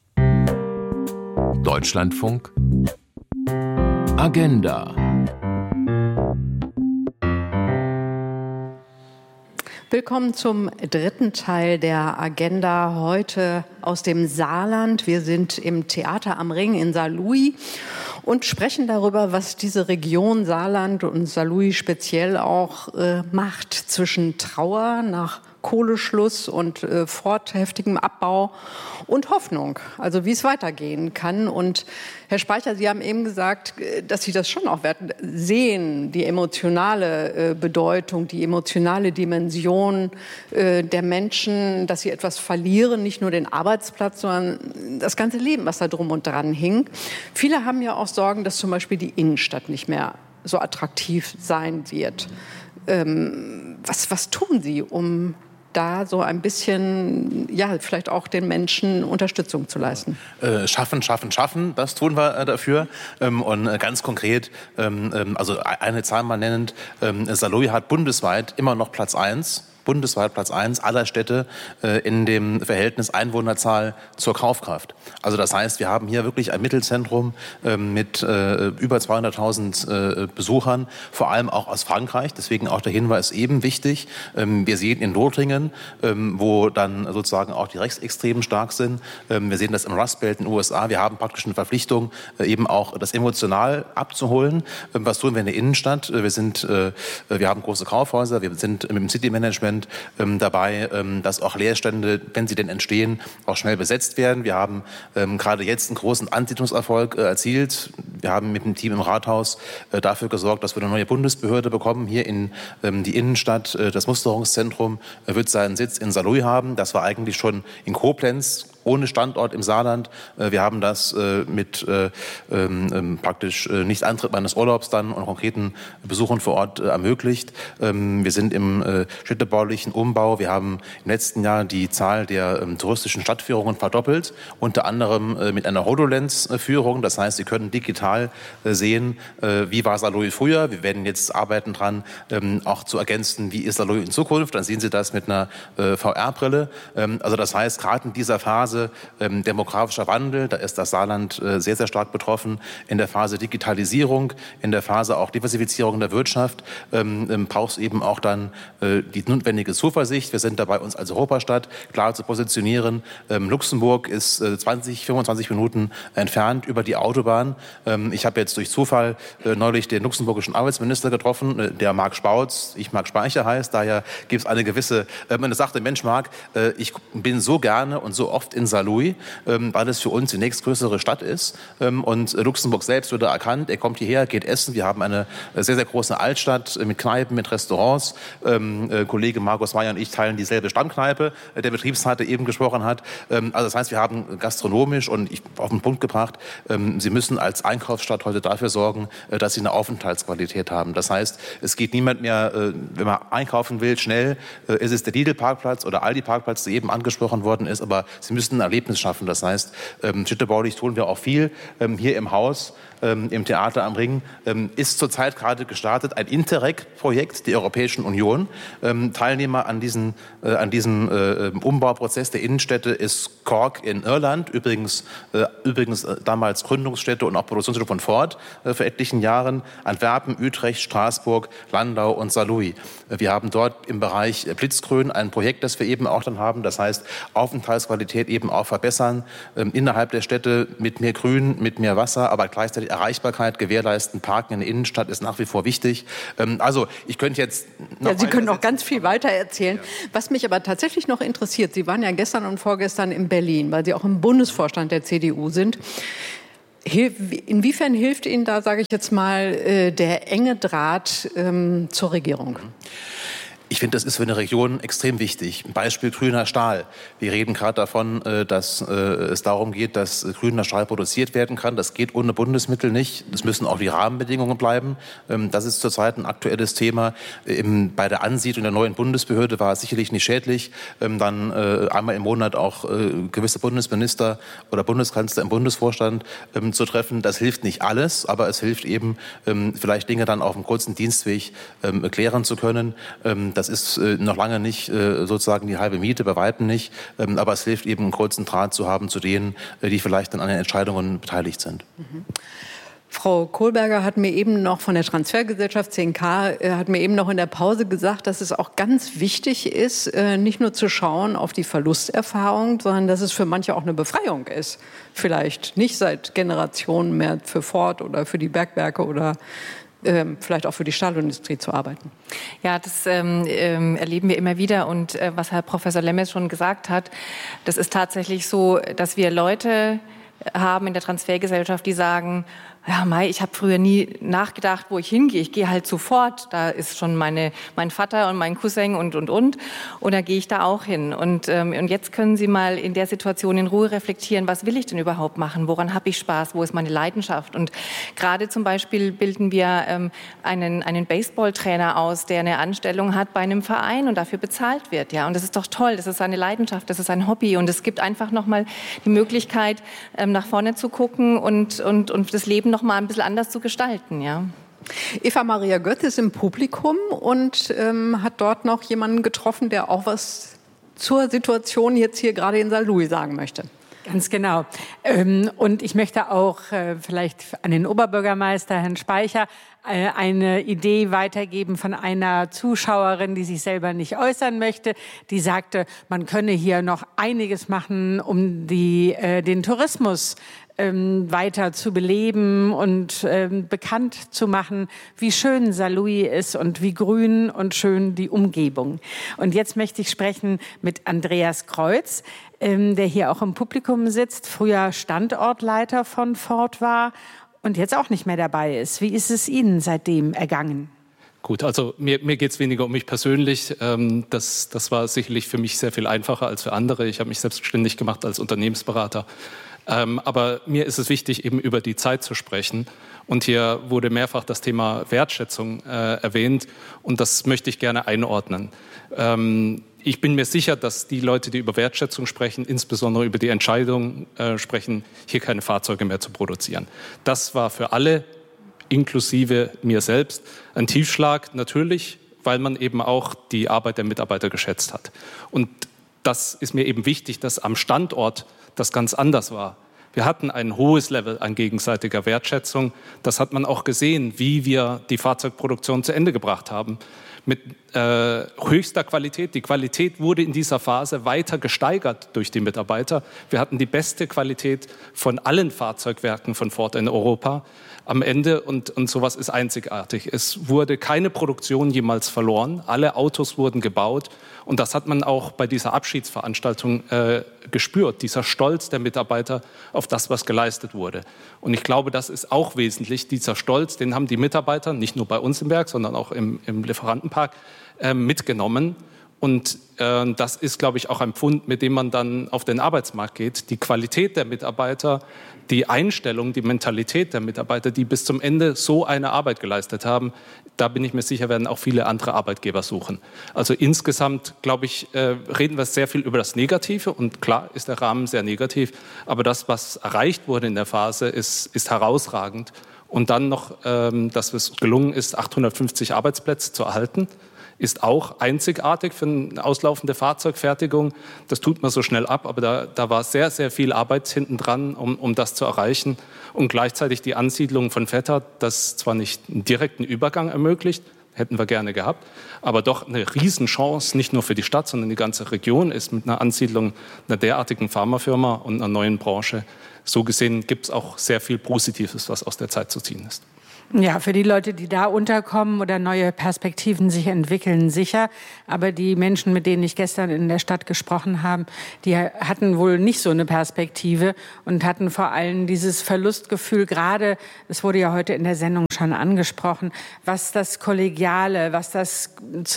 Deutschlandfunk Agenda. Willkommen zum dritten Teil der Agenda, heute aus dem Saarland. Wir sind im Theater am Ring in Saarlouis und sprechen darüber, was diese Region Saarland und Saarlouis speziell auch äh, macht zwischen Trauer nach Kohleschluss und äh, fortheftigem Abbau und Hoffnung, also wie es weitergehen kann. Und Herr Speicher, Sie haben eben gesagt, dass Sie das schon auch sehen, die emotionale äh, Bedeutung, die emotionale Dimension äh, der Menschen, dass sie etwas verlieren, nicht nur den Arbeitsplatz, sondern das ganze Leben, was da drum und dran hing. Viele haben ja auch Sorgen, dass zum Beispiel die Innenstadt nicht mehr so attraktiv sein wird. Ähm, was, was tun Sie, um da so ein bisschen, ja, vielleicht auch den Menschen Unterstützung zu leisten? Äh, schaffen, schaffen, schaffen, das tun wir äh, dafür. Ähm, und äh, ganz konkret, ähm, also eine Zahl mal nennend, ähm, Saarlouis hat bundesweit immer noch Platz eins. Bundesweit Platz eins aller Städte äh, in dem Verhältnis Einwohnerzahl zur Kaufkraft. Also das heißt, wir haben hier wirklich ein Mittelzentrum äh, mit äh, über zweihunderttausend äh, Besuchern, vor allem auch aus Frankreich. Deswegen auch der Hinweis eben wichtig. Ähm, wir sehen in Lothringen, ähm, wo dann sozusagen auch die Rechtsextremen stark sind. Ähm, wir sehen das im Rust Belt in den U S A. Wir haben praktisch eine Verpflichtung, äh, eben auch das emotional abzuholen. Ähm, was tun wir in der Innenstadt? Äh, wir sind, äh, wir haben große Kaufhäuser. Wir sind mit dem City Management Ähm, dabei, ähm, dass auch Leerstände, wenn sie denn entstehen, auch schnell besetzt werden. Wir haben ähm, gerade jetzt einen großen Ansiedlungserfolg äh, erzielt. Wir haben mit dem Team im Rathaus äh, dafür gesorgt, dass wir eine neue Bundesbehörde bekommen. Hier in ähm, die Innenstadt, äh, das Musterungszentrum äh, wird seinen Sitz in Saarlouis haben. Das war eigentlich schon in Koblenz, ohne Standort im Saarland. Wir haben das mit ähm, praktisch nicht Antritt meines Urlaubs dann und konkreten Besuchen vor Ort ermöglicht. Wir sind im städtebaulichen Umbau. Wir haben im letzten Jahr die Zahl der ähm, touristischen Stadtführungen verdoppelt, unter anderem äh, mit einer HoloLens-Führung. Das heißt, Sie können digital äh, sehen, äh, wie war Saarlouis früher. Wir werden jetzt arbeiten dran, ähm, auch zu ergänzen, wie ist Saarlouis in Zukunft. Dann sehen Sie das mit einer äh, V R-Brille. Ähm, also das heißt, gerade in dieser Phase ähm, demografischer Wandel, da ist das Saarland äh, sehr, sehr stark betroffen. In der Phase Digitalisierung, in der Phase auch Diversifizierung der Wirtschaft ähm, ähm, braucht es eben auch dann äh, die notwendige Zuversicht. Wir sind dabei, uns als Europastadt klar zu positionieren. Ähm, Luxemburg ist äh, zwanzig, fünfundzwanzig Minuten entfernt über die Autobahn. Ähm, ich habe jetzt durch Zufall äh, neulich den luxemburgischen Arbeitsminister getroffen, äh, der Marc Spautz, ich Marc Speicher heißt. Daher gibt es eine gewisse, äh, man sagt, der Mensch Marc, äh, ich bin so gerne und so oft in Saarlouis, ähm, weil es für uns die nächstgrößere Stadt ist. Ähm, und äh, Luxemburg selbst wurde erkannt, er kommt hierher, geht essen. Wir haben eine äh, sehr, sehr große Altstadt äh, mit Kneipen, mit Restaurants. Ähm, äh, Kollege Markus Meyer und ich teilen dieselbe Stammkneipe, äh, der Betriebsrat, der eben gesprochen hat. Ähm, also das heißt, wir haben gastronomisch und ich auf den Punkt gebracht, ähm, Sie müssen als Einkaufsstadt heute dafür sorgen, äh, dass Sie eine Aufenthaltsqualität haben. Das heißt, es geht niemand mehr, äh, wenn man einkaufen will, schnell, äh, ist es der Lidl-Parkplatz oder Aldi-Parkplatz, der eben angesprochen worden ist, aber Sie müssen müssen ein Erlebnis schaffen. Das heißt, ähm, städtebaulich tun wir auch viel ähm, hier im Haus. Ähm, im Theater am Ring, ähm, ist zurzeit gerade gestartet ein Interreg-Projekt der Europäischen Union. Ähm, Teilnehmer an, diesen, äh, an diesem äh, Umbauprozess der Innenstädte ist Cork in Irland, übrigens, äh, übrigens äh, damals Gründungsstätte und auch Produktionsstätte von Ford äh, vor etlichen Jahren, Antwerpen, Utrecht, Straßburg, Landau und Saarlouis. Äh, wir haben dort im Bereich äh, Blitzgrün ein Projekt, das wir eben auch dann haben, das heißt Aufenthaltsqualität eben auch verbessern, ähm, innerhalb der Städte mit mehr Grün, mit mehr Wasser, aber gleichzeitig Erreichbarkeit gewährleisten. Parken in der Innenstadt ist nach wie vor wichtig. Also ich könnte jetzt noch ja, Sie können noch ganz viel weiter erzählen. Ja. Was mich aber tatsächlich noch interessiert, Sie waren ja gestern und vorgestern in Berlin, weil Sie auch im Bundesvorstand der C D U sind. Inwiefern hilft Ihnen da, sage ich jetzt mal, der enge Draht ähm, zur Regierung? Ich finde, das ist für eine Region extrem wichtig. Ein Beispiel grüner Stahl. Wir reden gerade davon, dass es darum geht, dass grüner Stahl produziert werden kann. Das geht ohne Bundesmittel nicht. Es müssen auch die Rahmenbedingungen bleiben. Das ist zurzeit ein aktuelles Thema. Bei der Ansiedlung der neuen Bundesbehörde war es sicherlich nicht schädlich, dann einmal im Monat auch gewisse Bundesminister oder Bundeskanzler im Bundesvorstand zu treffen. Das hilft nicht alles, aber es hilft eben, vielleicht Dinge dann auf einem kurzen Dienstweg klären zu können. Das ist äh, noch lange nicht äh, sozusagen die halbe Miete, bei weitem nicht. Ähm, aber es hilft eben, einen kurzen Draht zu haben zu denen, äh, die vielleicht dann an den Entscheidungen beteiligt sind. Mhm. Frau Kohlberger hat mir eben noch von der Transfergesellschaft zehn K, äh, hat mir eben noch in der Pause gesagt, dass es auch ganz wichtig ist, äh, nicht nur zu schauen auf die Verlusterfahrung, sondern dass es für manche auch eine Befreiung ist. Vielleicht nicht seit Generationen mehr für Ford oder für die Bergwerke oder Ähm, vielleicht auch für die Stahlindustrie zu arbeiten. Ja, das ähm, ähm, erleben wir immer wieder. Und äh, was Herr Professor Lemmes schon gesagt hat, das ist tatsächlich so, dass wir Leute haben in der Transfergesellschaft, die sagen, ja, Mai, ich habe früher nie nachgedacht, wo ich hingehe. Ich gehe halt sofort. Da ist schon meine, mein Vater und mein Cousin und, und, und. Und da gehe ich da auch hin. Und, ähm, und jetzt können Sie mal in der Situation in Ruhe reflektieren, was will ich denn überhaupt machen? Woran habe ich Spaß? Wo ist meine Leidenschaft? Und gerade zum Beispiel bilden wir ähm, einen, einen Baseballtrainer aus, der eine Anstellung hat bei einem Verein und dafür bezahlt wird. Ja, und das ist doch toll. Das ist seine Leidenschaft, das ist ein Hobby. Und es gibt einfach nochmal die Möglichkeit, ähm, nach vorne zu gucken und, und, und das Leben noch mal ein bisschen anders zu gestalten, ja. Eva Maria Götz ist im Publikum und ähm, hat dort noch jemanden getroffen, der auch was zur Situation jetzt hier gerade in Saarlouis sagen möchte. Ganz genau. Und ich möchte auch vielleicht an den Oberbürgermeister, Herrn Speicher, eine Idee weitergeben von einer Zuschauerin, die sich selber nicht äußern möchte. Die sagte, man könne hier noch einiges machen, um die, den Tourismus weiter zu beleben und ähm, bekannt zu machen, wie schön Saarlouis ist und wie grün und schön die Umgebung. Und jetzt möchte ich sprechen mit Andreas Kreuz, ähm, der hier auch im Publikum sitzt, früher Standortleiter von Ford war und jetzt auch nicht mehr dabei ist. Wie ist es Ihnen seitdem ergangen? Gut, also mir, mir geht es weniger um mich persönlich. Ähm, das, das war sicherlich für mich sehr viel einfacher als für andere. Ich habe mich selbstständig gemacht als Unternehmensberater. Ähm, aber mir ist es wichtig, eben über die Zeit zu sprechen. Und hier wurde mehrfach das Thema Wertschätzung äh, erwähnt. Und das möchte ich gerne einordnen. Ähm, ich bin mir sicher, dass die Leute, die über Wertschätzung sprechen, insbesondere über die Entscheidung äh, sprechen, hier keine Fahrzeuge mehr zu produzieren. Das war für alle, inklusive mir selbst, ein Tiefschlag natürlich, weil man eben auch die Arbeit der Mitarbeiter geschätzt hat. Und das ist mir eben wichtig, dass am Standort das ganz anders war. Wir hatten ein hohes Level an gegenseitiger Wertschätzung. Das hat man auch gesehen, wie wir die Fahrzeugproduktion zu Ende gebracht haben. Mit äh, höchster Qualität. Die Qualität wurde in dieser Phase weiter gesteigert durch die Mitarbeiter. Wir hatten die beste Qualität von allen Fahrzeugwerken von Ford in Europa am Ende. Und, und sowas ist einzigartig. Es wurde keine Produktion jemals verloren. Alle Autos wurden gebaut. Und das hat man auch bei dieser Abschiedsveranstaltung äh, gespürt, dieser Stolz der Mitarbeiter auf das, was geleistet wurde. Und ich glaube, das ist auch wesentlich, dieser Stolz, den haben die Mitarbeiter, nicht nur bei uns im Werk, sondern auch im, im Lieferantenpark, äh, mitgenommen. Und äh, das ist, glaube ich, auch ein Pfund, mit dem man dann auf den Arbeitsmarkt geht. Die Qualität der Mitarbeiter, die Einstellung, die Mentalität der Mitarbeiter, die bis zum Ende so eine Arbeit geleistet haben, da bin ich mir sicher, werden auch viele andere Arbeitgeber suchen. Also insgesamt, glaube ich, äh, reden wir sehr viel über das Negative. Und klar ist der Rahmen sehr negativ. Aber das, was erreicht wurde in der Phase, ist, ist herausragend. Und dann noch, ähm, dass es gelungen ist, achthundertfünfzig Arbeitsplätze zu erhalten, ist auch einzigartig für eine auslaufende Fahrzeugfertigung. Das tut man so schnell ab, aber da, da war sehr, sehr viel Arbeit hinten dran, um, um das zu erreichen. Und gleichzeitig die Ansiedlung von Vetter, das zwar nicht einen direkten Übergang ermöglicht, hätten wir gerne gehabt, aber doch eine Riesenchance, nicht nur für die Stadt, sondern die ganze Region ist mit einer Ansiedlung einer derartigen Pharmafirma und einer neuen Branche. So gesehen gibt es auch sehr viel Positives, was aus der Zeit zu ziehen ist. Ja, für die Leute, die da unterkommen oder neue Perspektiven sich entwickeln, sicher. Aber die Menschen, mit denen ich gestern in der Stadt gesprochen habe, die hatten wohl nicht so eine Perspektive und hatten vor allem dieses Verlustgefühl, gerade, es wurde ja heute in der Sendung schon angesprochen, was das Kollegiale, was das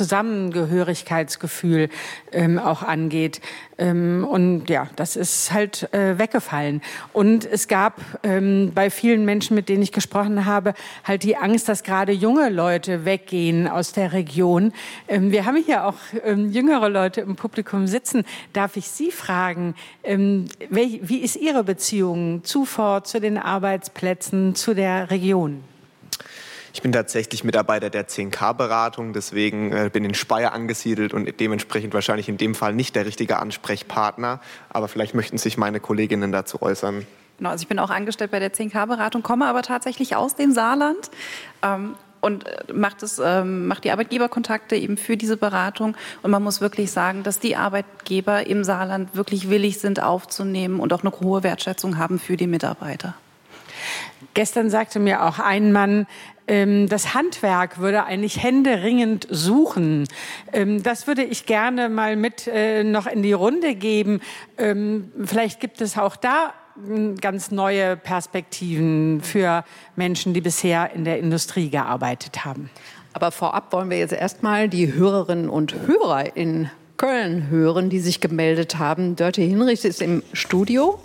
Zusammengehörigkeitsgefühl ähm, auch angeht. Ähm, und ja, das ist halt äh, weggefallen. Und es gab ähm, bei vielen Menschen, mit denen ich gesprochen habe, halt die Angst, dass gerade junge Leute weggehen aus der Region. Ähm, wir haben hier auch ähm, jüngere Leute im Publikum sitzen. Darf ich Sie fragen, ähm, wie, wie ist Ihre Beziehung zu Ford, zu den Arbeitsplätzen, zu der Region? Ich bin tatsächlich Mitarbeiter der zehn K-Beratung, deswegen äh, bin in Speyer angesiedelt und dementsprechend wahrscheinlich in dem Fall nicht der richtige Ansprechpartner. Aber vielleicht möchten sich meine Kolleginnen dazu äußern. Genau, also ich bin auch angestellt bei der zehn K-Beratung, komme aber tatsächlich aus dem Saarland ähm, und macht, es, ähm, macht die Arbeitgeberkontakte eben für diese Beratung. Und man muss wirklich sagen, dass die Arbeitgeber im Saarland wirklich willig sind aufzunehmen und auch eine hohe Wertschätzung haben für die Mitarbeiter. Gestern sagte mir auch ein Mann, ähm, das Handwerk würde eigentlich händeringend suchen. Ähm, das würde ich gerne mal mit äh, noch in die Runde geben. Ähm, vielleicht gibt es auch da ganz neue Perspektiven für Menschen, die bisher in der Industrie gearbeitet haben. Aber vorab wollen wir jetzt erstmal die Hörerinnen und Hörer in Köln hören, die sich gemeldet haben. Dörte Hinrichs ist im Studio.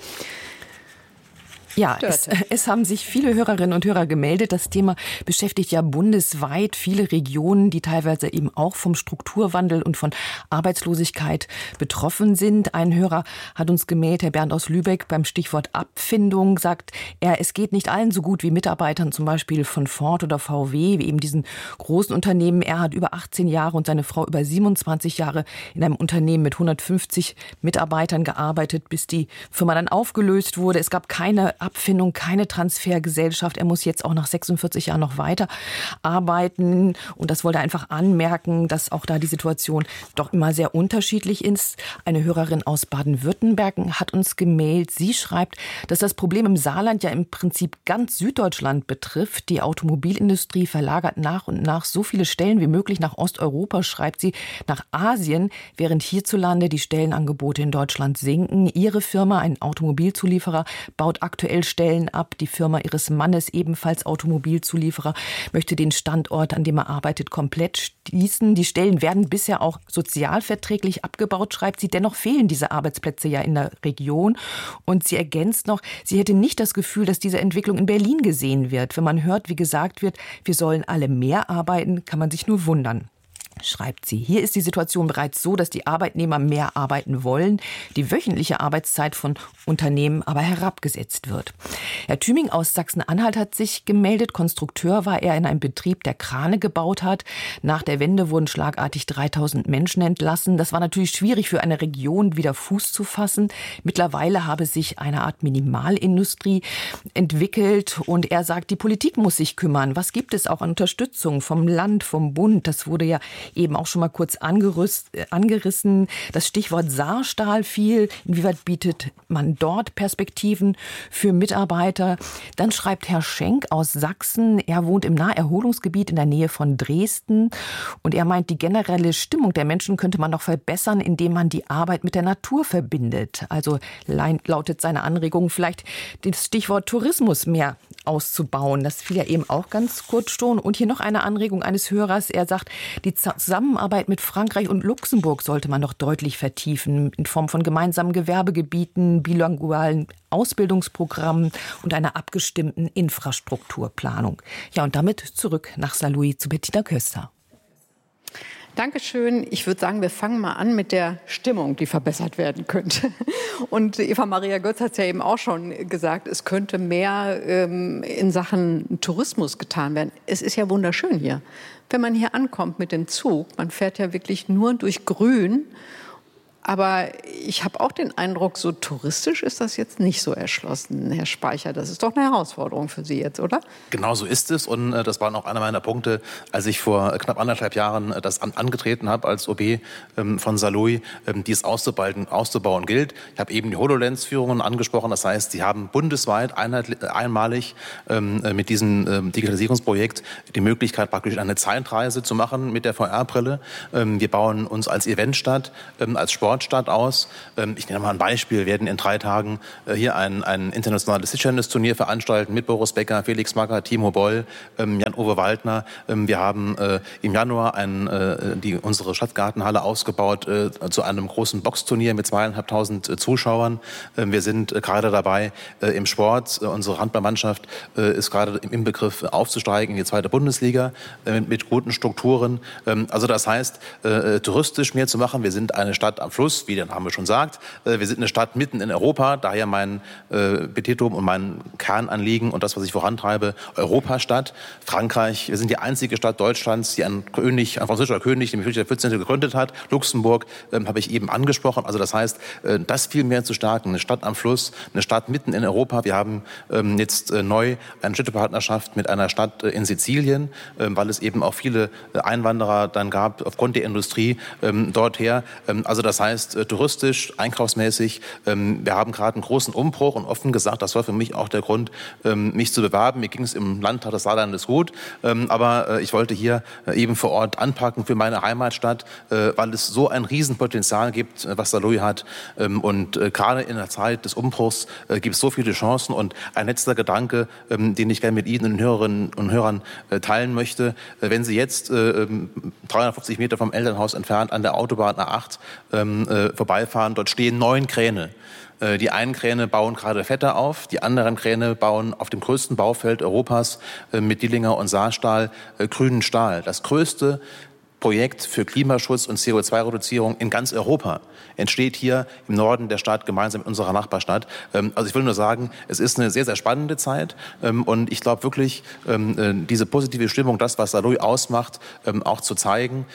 Ja, es, es haben sich viele Hörerinnen und Hörer gemeldet. Das Thema beschäftigt ja bundesweit viele Regionen, die teilweise eben auch vom Strukturwandel und von Arbeitslosigkeit betroffen sind. Ein Hörer hat uns gemeldet, Herr Bernd aus Lübeck, beim Stichwort Abfindung, sagt er, es geht nicht allen so gut wie Mitarbeitern zum Beispiel von Ford oder V W, wie eben diesen großen Unternehmen. Er hat über achtzehn Jahre und seine Frau über siebenundzwanzig Jahre in einem Unternehmen mit hundertfünfzig Mitarbeitern gearbeitet, bis die Firma dann aufgelöst wurde. Es gab keine Abfindung, keine Transfergesellschaft. Er muss jetzt auch nach sechsundvierzig Jahren noch weiter arbeiten. Und das wollte er einfach anmerken, dass auch da die Situation doch immer sehr unterschiedlich ist. Eine Hörerin aus Baden-Württemberg hat uns gemailt. Sie schreibt, dass das Problem im Saarland ja im Prinzip ganz Süddeutschland betrifft. Die Automobilindustrie verlagert nach und nach so viele Stellen wie möglich nach Osteuropa, schreibt sie, nach Asien, während hierzulande die Stellenangebote in Deutschland sinken. Ihre Firma, ein Automobilzulieferer, baut aktuell Stellen ab. Die Firma ihres Mannes, ebenfalls Automobilzulieferer, möchte den Standort, an dem er arbeitet, komplett schließen. Die Stellen werden bisher auch sozialverträglich abgebaut, schreibt sie. Dennoch fehlen diese Arbeitsplätze ja in der Region. Und sie ergänzt noch, sie hätte nicht das Gefühl, dass diese Entwicklung in Berlin gesehen wird. Wenn man hört, wie gesagt wird, wir sollen alle mehr arbeiten, kann man sich nur wundern. Schreibt sie. Hier ist die Situation bereits so, dass die Arbeitnehmer mehr arbeiten wollen, die wöchentliche Arbeitszeit von Unternehmen aber herabgesetzt wird. Herr Thüming aus Sachsen-Anhalt hat sich gemeldet. Konstrukteur war er in einem Betrieb, der Krane gebaut hat. Nach der Wende wurden schlagartig dreitausend Menschen entlassen. Das war natürlich schwierig für eine Region, wieder Fuß zu fassen. Mittlerweile habe sich eine Art Minimalindustrie entwickelt und er sagt, die Politik muss sich kümmern. Was gibt es auch an Unterstützung vom Land, vom Bund? Das wurde ja eben auch schon mal kurz angerissen. Das Stichwort Saarstahl fiel. Inwieweit bietet man dort Perspektiven für Mitarbeiter? Dann schreibt Herr Schenk aus Sachsen, er wohnt im Naherholungsgebiet in der Nähe von Dresden und er meint, die generelle Stimmung der Menschen könnte man noch verbessern, indem man die Arbeit mit der Natur verbindet. Also lautet seine Anregung vielleicht das Stichwort Tourismus mehr auszubauen. Das fiel ja eben auch ganz kurz schon. Und hier noch eine Anregung eines Hörers. Er sagt, die Zusammenarbeit mit Frankreich und Luxemburg sollte man noch deutlich vertiefen, in Form von gemeinsamen Gewerbegebieten, bilingualen Ausbildungsprogrammen und einer abgestimmten Infrastrukturplanung. Ja, und damit zurück nach Saarlouis zu Bettina Köster. Dankeschön. Ich würde sagen, wir fangen mal an mit der Stimmung, die verbessert werden könnte. Und Eva Maria Götz hat es ja eben auch schon gesagt, es könnte mehr ähm, in Sachen Tourismus getan werden. Es ist ja wunderschön hier. Wenn man hier ankommt mit dem Zug, man fährt ja wirklich nur durch Grün. Aber ich habe auch den Eindruck, so touristisch ist das jetzt nicht so erschlossen, Herr Speicher. Das ist doch eine Herausforderung für Sie jetzt, oder? Genau so ist es. Und äh, das war auch einer meiner Punkte, als ich vor knapp anderthalb Jahren äh, das Amt angetreten habe als O B ähm, von Saarlouis, ähm, die es auszubauen, auszubauen gilt. Ich habe eben die HoloLens-Führungen angesprochen. Das heißt, sie haben bundesweit einheitlich, einmalig ähm, mit diesem ähm, Digitalisierungsprojekt die Möglichkeit, praktisch eine Zeitreise zu machen mit der V R-Brille. Ähm, wir bauen uns als Eventstadt, ähm, als Sport Stadt aus. Ich nenne mal ein Beispiel. Wir werden in drei Tagen hier ein, ein internationales Tischtennisturnier veranstalten mit Boris Becker, Felix Magath, Timo Boll, Jan-Uwe Waldner. Wir haben im Januar ein, die, unsere Stadtgartenhalle ausgebaut zu einem großen Boxturnier mit zweieinhalbtausend Zuschauern. Wir sind gerade dabei im Sport. Unsere Handballmannschaft ist gerade im Begriff aufzusteigen in die zweite Bundesliga mit, mit guten Strukturen. Also das heißt, touristisch mehr zu machen. Wir sind eine Stadt am Fluss, wie der Name schon sagt. Wir sind eine Stadt mitten in Europa, daher mein äh, Petitum und mein Kernanliegen und das, was ich vorantreibe, Europastadt. Frankreich, wir sind die einzige Stadt Deutschlands, die ein König, ein französischer König, den Ludwig der vierzehnte gegründet hat. Luxemburg ähm, habe ich eben angesprochen. Also das heißt, äh, das viel mehr zu stärken. Eine Stadt am Fluss, eine Stadt mitten in Europa. Wir haben ähm, jetzt äh, neu eine Städtepartnerschaft mit einer Stadt äh, in Sizilien, äh, weil es eben auch viele äh, Einwanderer dann gab aufgrund der Industrie ähm, dorther. Ähm, also das heißt, Äh, touristisch, einkaufsmäßig. Ähm, wir haben gerade einen großen Umbruch und offen gesagt, das war für mich auch der Grund, ähm, mich zu bewerben. Mir ging es im Landtag des Saarlandes gut, ähm, aber äh, ich wollte hier äh, eben vor Ort anpacken für meine Heimatstadt, äh, weil es so ein Riesenpotenzial gibt, äh, was Saarlouis hat. Ähm, und äh, gerade in der Zeit des Umbruchs äh, gibt es so viele Chancen. Und ein letzter Gedanke, ähm, den ich gerne mit Ihnen, den Hörerinnen und Hörern, äh, teilen möchte. Äh, wenn Sie jetzt äh, dreihundertfünfzig Meter vom Elternhaus entfernt an der Autobahn A acht ähm, Äh, vorbeifahren. Dort stehen neun Kräne. Äh, die einen Kräne bauen gerade Vetter auf, die anderen Kräne bauen auf dem größten Baufeld Europas äh, mit Dillinger und Saarstahl äh, grünen Stahl. Das größte Projekt für Klimaschutz und C O zwei Reduzierung in ganz Europa entsteht hier im Norden der Stadt gemeinsam mit unserer Nachbarstadt. Also ich will nur sagen, es ist eine sehr, sehr spannende Zeit und ich glaube wirklich, diese positive Stimmung, das, was Saarlouis ausmacht, auch zu zeigen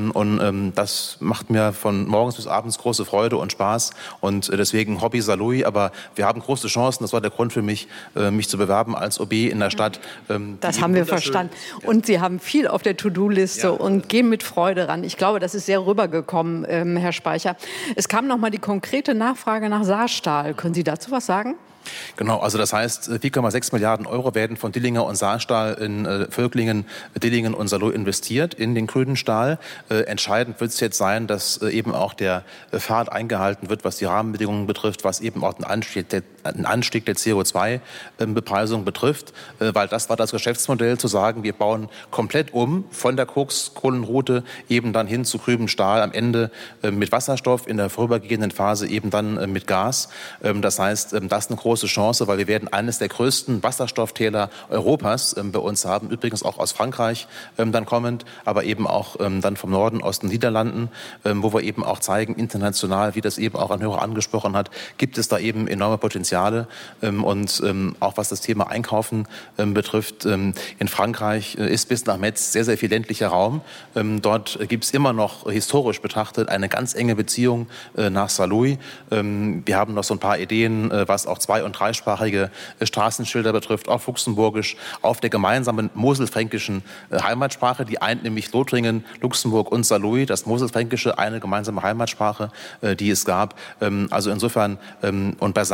und das macht mir von morgens bis abends große Freude und Spaß und deswegen Hobby Saarlouis, aber wir haben große Chancen, das war der Grund für mich, mich zu bewerben als O B in der Stadt. Das haben wir verstanden und Sie haben viel auf der To-Do-Liste ja. und gehen mit Freude ran. Ich glaube, das ist sehr rübergekommen, ähm, Herr Speicher. Es kam noch mal die konkrete Nachfrage nach Saarstahl. Können Sie dazu was sagen? Genau, also das heißt, vier Komma sechs Milliarden Euro werden von Dillinger und Saarstahl in äh, Völklingen, Dillingen und Saarlouis investiert in den grünen Stahl. Äh, entscheidend wird es jetzt sein, dass äh, eben auch der äh, Pfad eingehalten wird, was die Rahmenbedingungen betrifft, was eben auch den Anstieg der, den Anstieg der C O zwei Bepreisung betrifft, äh, weil das war das Geschäftsmodell, zu sagen, wir bauen komplett um von der Kokskohlenroute eben dann hin zu grünem Stahl, am Ende äh, mit Wasserstoff, in der vorübergehenden Phase eben dann äh, mit Gas. Ähm, das heißt, ähm, das ist eine große Chance, weil wir werden eines der größten Wasserstofftäler Europas ähm, bei uns haben, übrigens auch aus Frankreich ähm, dann kommend, aber eben auch ähm, dann vom Norden aus den Niederlanden, ähm, wo wir eben auch zeigen, international, wie das eben auch ein Hörer angesprochen hat, gibt es da eben enorme Potenziale ähm, und ähm, auch was das Thema Einkaufen ähm, betrifft. Ähm, in Frankreich äh, ist bis nach Metz sehr, sehr viel ländlicher Raum. Ähm, dort äh, gibt es immer noch äh, historisch betrachtet eine ganz enge Beziehung äh, nach Saarlouis. Ähm, wir haben noch so ein paar Ideen, äh, was auch zwei- und dreisprachige Straßenschilder betrifft, auf Luxemburgisch, auf der gemeinsamen moselfränkischen Heimatsprache, die eint nämlich Lothringen, Luxemburg und Saarlouis, das Moselfränkische, eine gemeinsame Heimatsprache, die es gab. Also insofern, und bei Saarstahl und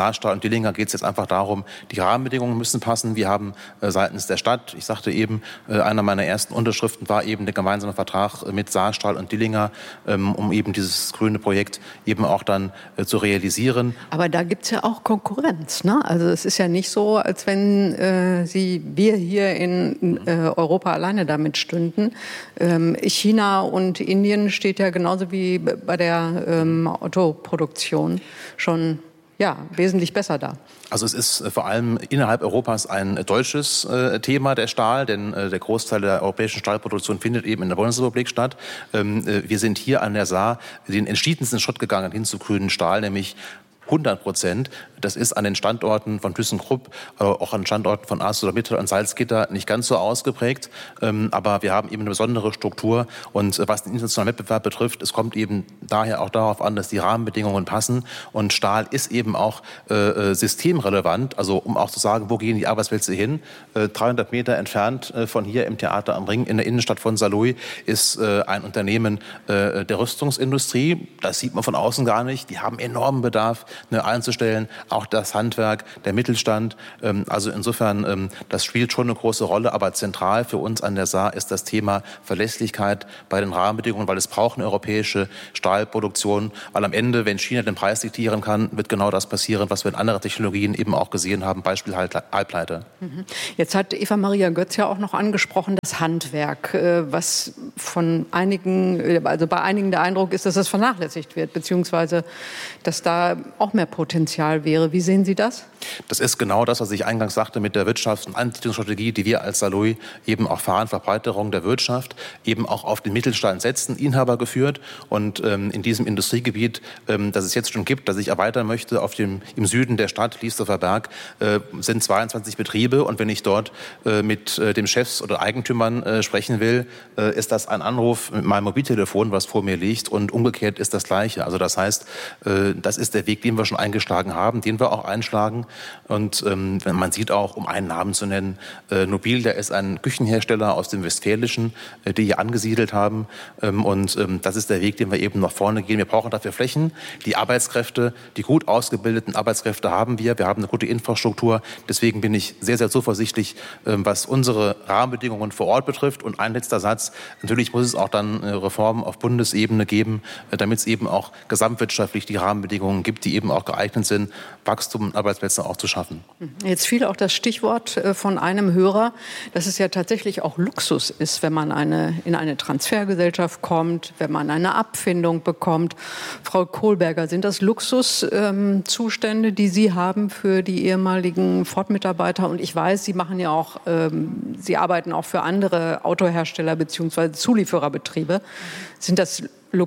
Dillinger geht es jetzt einfach darum, die Rahmenbedingungen müssen passen. Wir haben äh, seitens der Stadt, ich sagte eben, äh, einer meiner ersten Unterschriften war eben der gemeinsame Vertrag äh, mit Saarstahl und Dillinger, ähm, um eben dieses grüne Projekt eben auch dann äh, zu realisieren. Aber da gibt es ja auch Konkurrenz, ne? Also es ist ja nicht so, als wenn äh, Sie, wir hier in äh, Europa alleine damit stünden. Ähm, China und Indien steht ja genauso wie bei der ähm, Autoproduktion schon ja, wesentlich besser da. Also es ist vor allem innerhalb Europas ein deutsches äh, Thema, der Stahl, denn äh, der Großteil der europäischen Stahlproduktion findet eben in der Bundesrepublik statt. Ähm, äh, wir sind hier an der Saar den entschiedensten Schritt gegangen hin zu grünen Stahl, nämlich hundert Prozent. Das ist an den Standorten von ThyssenKrupp, aber auch an Standorten von ArcelorMittal und Salzgitter nicht ganz so ausgeprägt. Aber wir haben eben eine besondere Struktur. Und was den internationalen Wettbewerb betrifft, es kommt eben daher auch darauf an, dass die Rahmenbedingungen passen. Und Stahl ist eben auch äh, systemrelevant. Also um auch zu sagen, wo gehen die Arbeitsplätze hin? Äh, dreihundert Meter entfernt äh, von hier im Theater am Ring in der Innenstadt von Saarlouis ist äh, ein Unternehmen äh, der Rüstungsindustrie. Das sieht man von außen gar nicht. Die haben enormen Bedarf, ne, einzustellen. Auch das Handwerk, der Mittelstand. Ähm, also insofern, ähm, das spielt schon eine große Rolle. Aber zentral für uns an der Saar ist das Thema Verlässlichkeit bei den Rahmenbedingungen, weil es braucht eine europäische Stahlproduktion. Weil am Ende, wenn China den Preis diktieren kann, wird genau das passieren, was wir in anderen Technologien eben auch gesehen haben. Beispiel Halbleiter. Jetzt hat Eva-Maria Götz ja auch noch angesprochen, das Handwerk, was von einigen, also bei einigen der Eindruck ist, dass es vernachlässigt wird, beziehungsweise dass da auch mehr Potenzial wäre. Wie sehen Sie das? Das ist genau das, was ich eingangs sagte mit der Wirtschafts- und Ansiedlungsstrategie, die wir als Saarlouis eben auch fahren, Verbreiterung der Wirtschaft, eben auch auf den Mittelstand setzen, Inhaber geführt. Und ähm, in diesem Industriegebiet, ähm, das es jetzt schon gibt, das ich erweitern möchte, auf dem, im Süden der Stadt, Liesdorfer Berg, äh, sind zweiundzwanzig Betriebe. Und wenn ich dort äh, mit äh, dem Chefs oder Eigentümern äh, sprechen will, äh, ist das ein Anruf mit meinem Mobiltelefon, was vor mir liegt. Und umgekehrt ist das Gleiche. Also das heißt, äh, das ist der Weg, den wir schon eingeschlagen haben, den wir auch einschlagen. Und ähm, man sieht auch, um einen Namen zu nennen, äh, Nobil, der ist ein Küchenhersteller aus dem Westfälischen, äh, die hier angesiedelt haben. Ähm, und ähm, das ist der Weg, den wir eben nach vorne gehen. Wir brauchen dafür Flächen. Die Arbeitskräfte, die gut ausgebildeten Arbeitskräfte haben wir. Wir haben eine gute Infrastruktur. Deswegen bin ich sehr, sehr zuversichtlich, äh, was unsere Rahmenbedingungen vor Ort betrifft. Und ein letzter Satz. Natürlich muss es auch dann äh, Reformen auf Bundesebene geben, äh, damit es eben auch gesamtwirtschaftlich die Rahmenbedingungen gibt, die eben auch geeignet sind, Wachstum und Arbeitsplätze auch zu schaffen. Jetzt fiel auch das Stichwort von einem Hörer, dass es ja tatsächlich auch Luxus ist, wenn man eine, in eine Transfergesellschaft kommt, wenn man eine Abfindung bekommt. Frau Kohlberger, sind das Luxuszustände, ähm, die Sie haben für die ehemaligen Ford-Mitarbeiter? Und ich weiß, Sie machen ja auch, ähm, Sie arbeiten auch für andere Autohersteller bzw. Zuliefererbetriebe. Sind das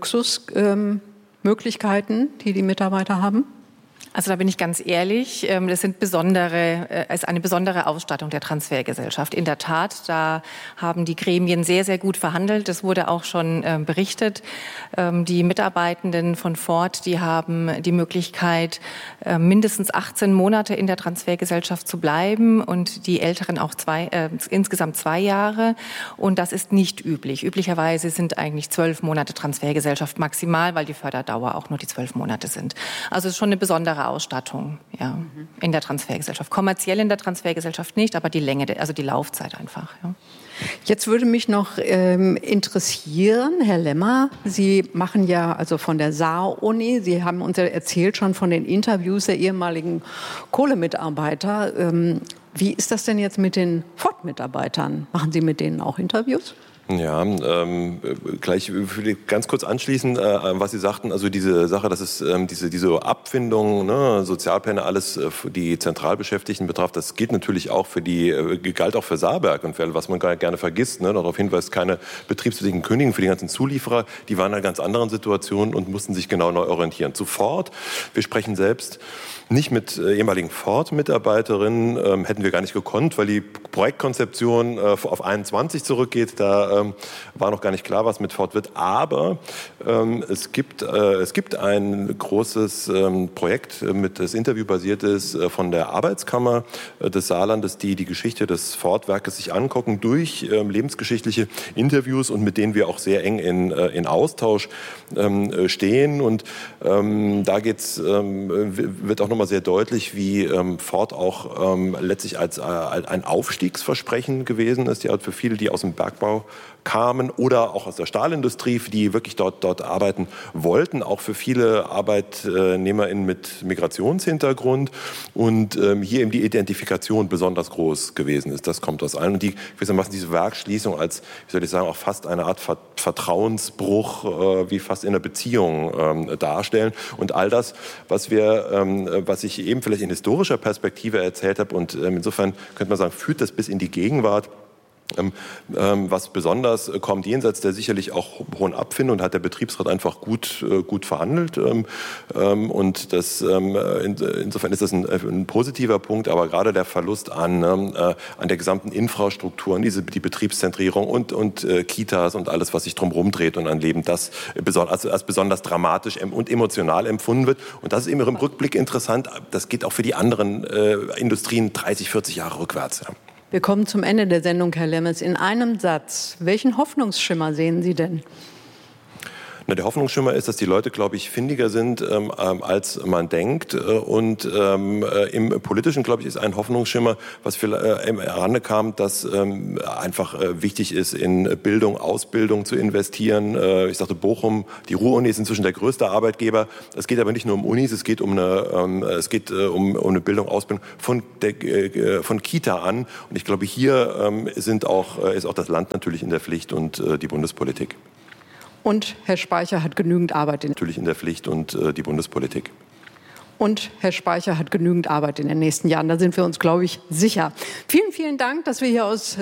Luxusmöglichkeiten, ähm, die die Mitarbeiter haben? Also da bin ich ganz ehrlich, das sind besondere, es ist eine besondere Ausstattung der Transfergesellschaft. In der Tat, da haben die Gremien sehr, sehr gut verhandelt. Das wurde auch schon berichtet. Die Mitarbeitenden von Ford, die haben die Möglichkeit, mindestens achtzehn Monate in der Transfergesellschaft zu bleiben und die Älteren auch zwei, äh, insgesamt zwei Jahre. Und das ist nicht üblich. Üblicherweise sind eigentlich zwölf Monate Transfergesellschaft maximal, weil die Förderdauer auch nur die zwölf Monate sind. Also es ist schon eine besondere Ausstattung, ja, in der Transfergesellschaft. Kommerziell in der Transfergesellschaft nicht, aber die Länge, also die Laufzeit einfach. Ja. Jetzt würde mich noch ähm, interessieren, Herr Lemmer, Sie machen ja also von der Saar-Uni, Sie haben uns ja erzählt schon von den Interviews der ehemaligen Kohlemitarbeiter. Ähm, wie ist das denn jetzt mit den Ford-Mitarbeitern? Machen Sie mit denen auch Interviews? Ja, ähm, gleich ganz kurz anschließen, äh, was Sie sagten, also diese Sache, dass es ähm, diese, diese Abfindung, ne, Sozialpläne, alles äh, für die Zentralbeschäftigten betraf, das gilt natürlich auch für die, äh, galt auch für Saarberg und für, was man gerne vergisst, ne, darauf hinweist, keine betriebsbedingten Kündigungen für die ganzen Zulieferer, die waren in einer ganz anderen Situation und mussten sich genau neu orientieren. Zu Ford, wir sprechen selbst nicht mit äh, ehemaligen Ford-Mitarbeiterinnen, ähm, hätten wir gar nicht gekonnt, weil die Projektkonzeption äh, auf einundzwanzig zurückgeht, da ähm, war noch gar nicht klar, was mit Ford wird. Aber ähm, es gibt, äh, es gibt ein großes ähm, Projekt, mit das interviewbasiert ist, äh, von der Arbeitskammer äh, des Saarlandes, die die Geschichte des Ford-Werkes sich angucken durch ähm, lebensgeschichtliche Interviews und mit denen wir auch sehr eng in, äh, in Austausch ähm, stehen. Und ähm, da geht's, ähm, wird auch nochmal sehr deutlich, wie ähm, Ford auch ähm, letztlich als, äh, als ein Aufstiegsversprechen gewesen ist, ja, für viele, die aus dem Bergbau kamen oder auch aus der Stahlindustrie, die wirklich dort, dort arbeiten wollten, auch für viele ArbeitnehmerInnen mit Migrationshintergrund und ähm, hier eben die Identifikation besonders groß gewesen ist. Das kommt aus allen. Und die, gewissermaßen diese Werksschließung als, wie soll ich sagen, auch fast eine Art Vertrauensbruch, äh, wie fast in einer Beziehung ähm, darstellen. Und all das, was wir, ähm, was ich eben vielleicht in historischer Perspektive erzählt habe und ähm, insofern könnte man sagen, führt das bis in die Gegenwart. Ähm, ähm, was besonders äh, kommt, jenseits der sicherlich auch hohen Abfindung, hat der Betriebsrat einfach gut, äh, gut verhandelt. Ähm, ähm, und das, ähm, in, insofern ist das ein, ein positiver Punkt, aber gerade der Verlust an, äh, an der gesamten Infrastruktur, diese, die Betriebszentrierung und, und äh, Kitas und alles, was sich drumherum dreht und an Leben, das beson- also als besonders dramatisch und emotional empfunden wird. Und das ist eben im Rückblick interessant. Das geht auch für die anderen äh, Industrien dreißig, vierzig Jahre rückwärts. Ja. Wir kommen zum Ende der Sendung, Herr Lemmes. In einem Satz, welchen Hoffnungsschimmer sehen Sie denn? Na, der Hoffnungsschimmer ist, dass die Leute, glaube ich, findiger sind, ähm, als man denkt. Und ähm, im Politischen, glaube ich, ist ein Hoffnungsschimmer, was für, äh, im Rande kam, dass ähm, einfach äh, wichtig ist, in Bildung, Ausbildung zu investieren. Äh, ich sagte, Bochum, die Ruhr-Uni ist inzwischen der größte Arbeitgeber. Es geht aber nicht nur um Unis, es geht um eine, ähm, es geht, äh, um, um eine Bildung, Ausbildung von, der, äh, von Kita an. Und ich glaube, hier ähm, sind auch, äh, ist auch das Land natürlich in der Pflicht und äh, die Bundespolitik. Und Herr Speicher hat genügend Arbeit in natürlich in der Pflicht und äh, die Bundespolitik. Und Herr Speicher hat genügend Arbeit in den nächsten Jahren. Da sind wir uns, glaube ich, sicher. Vielen, vielen Dank, dass wir hier aus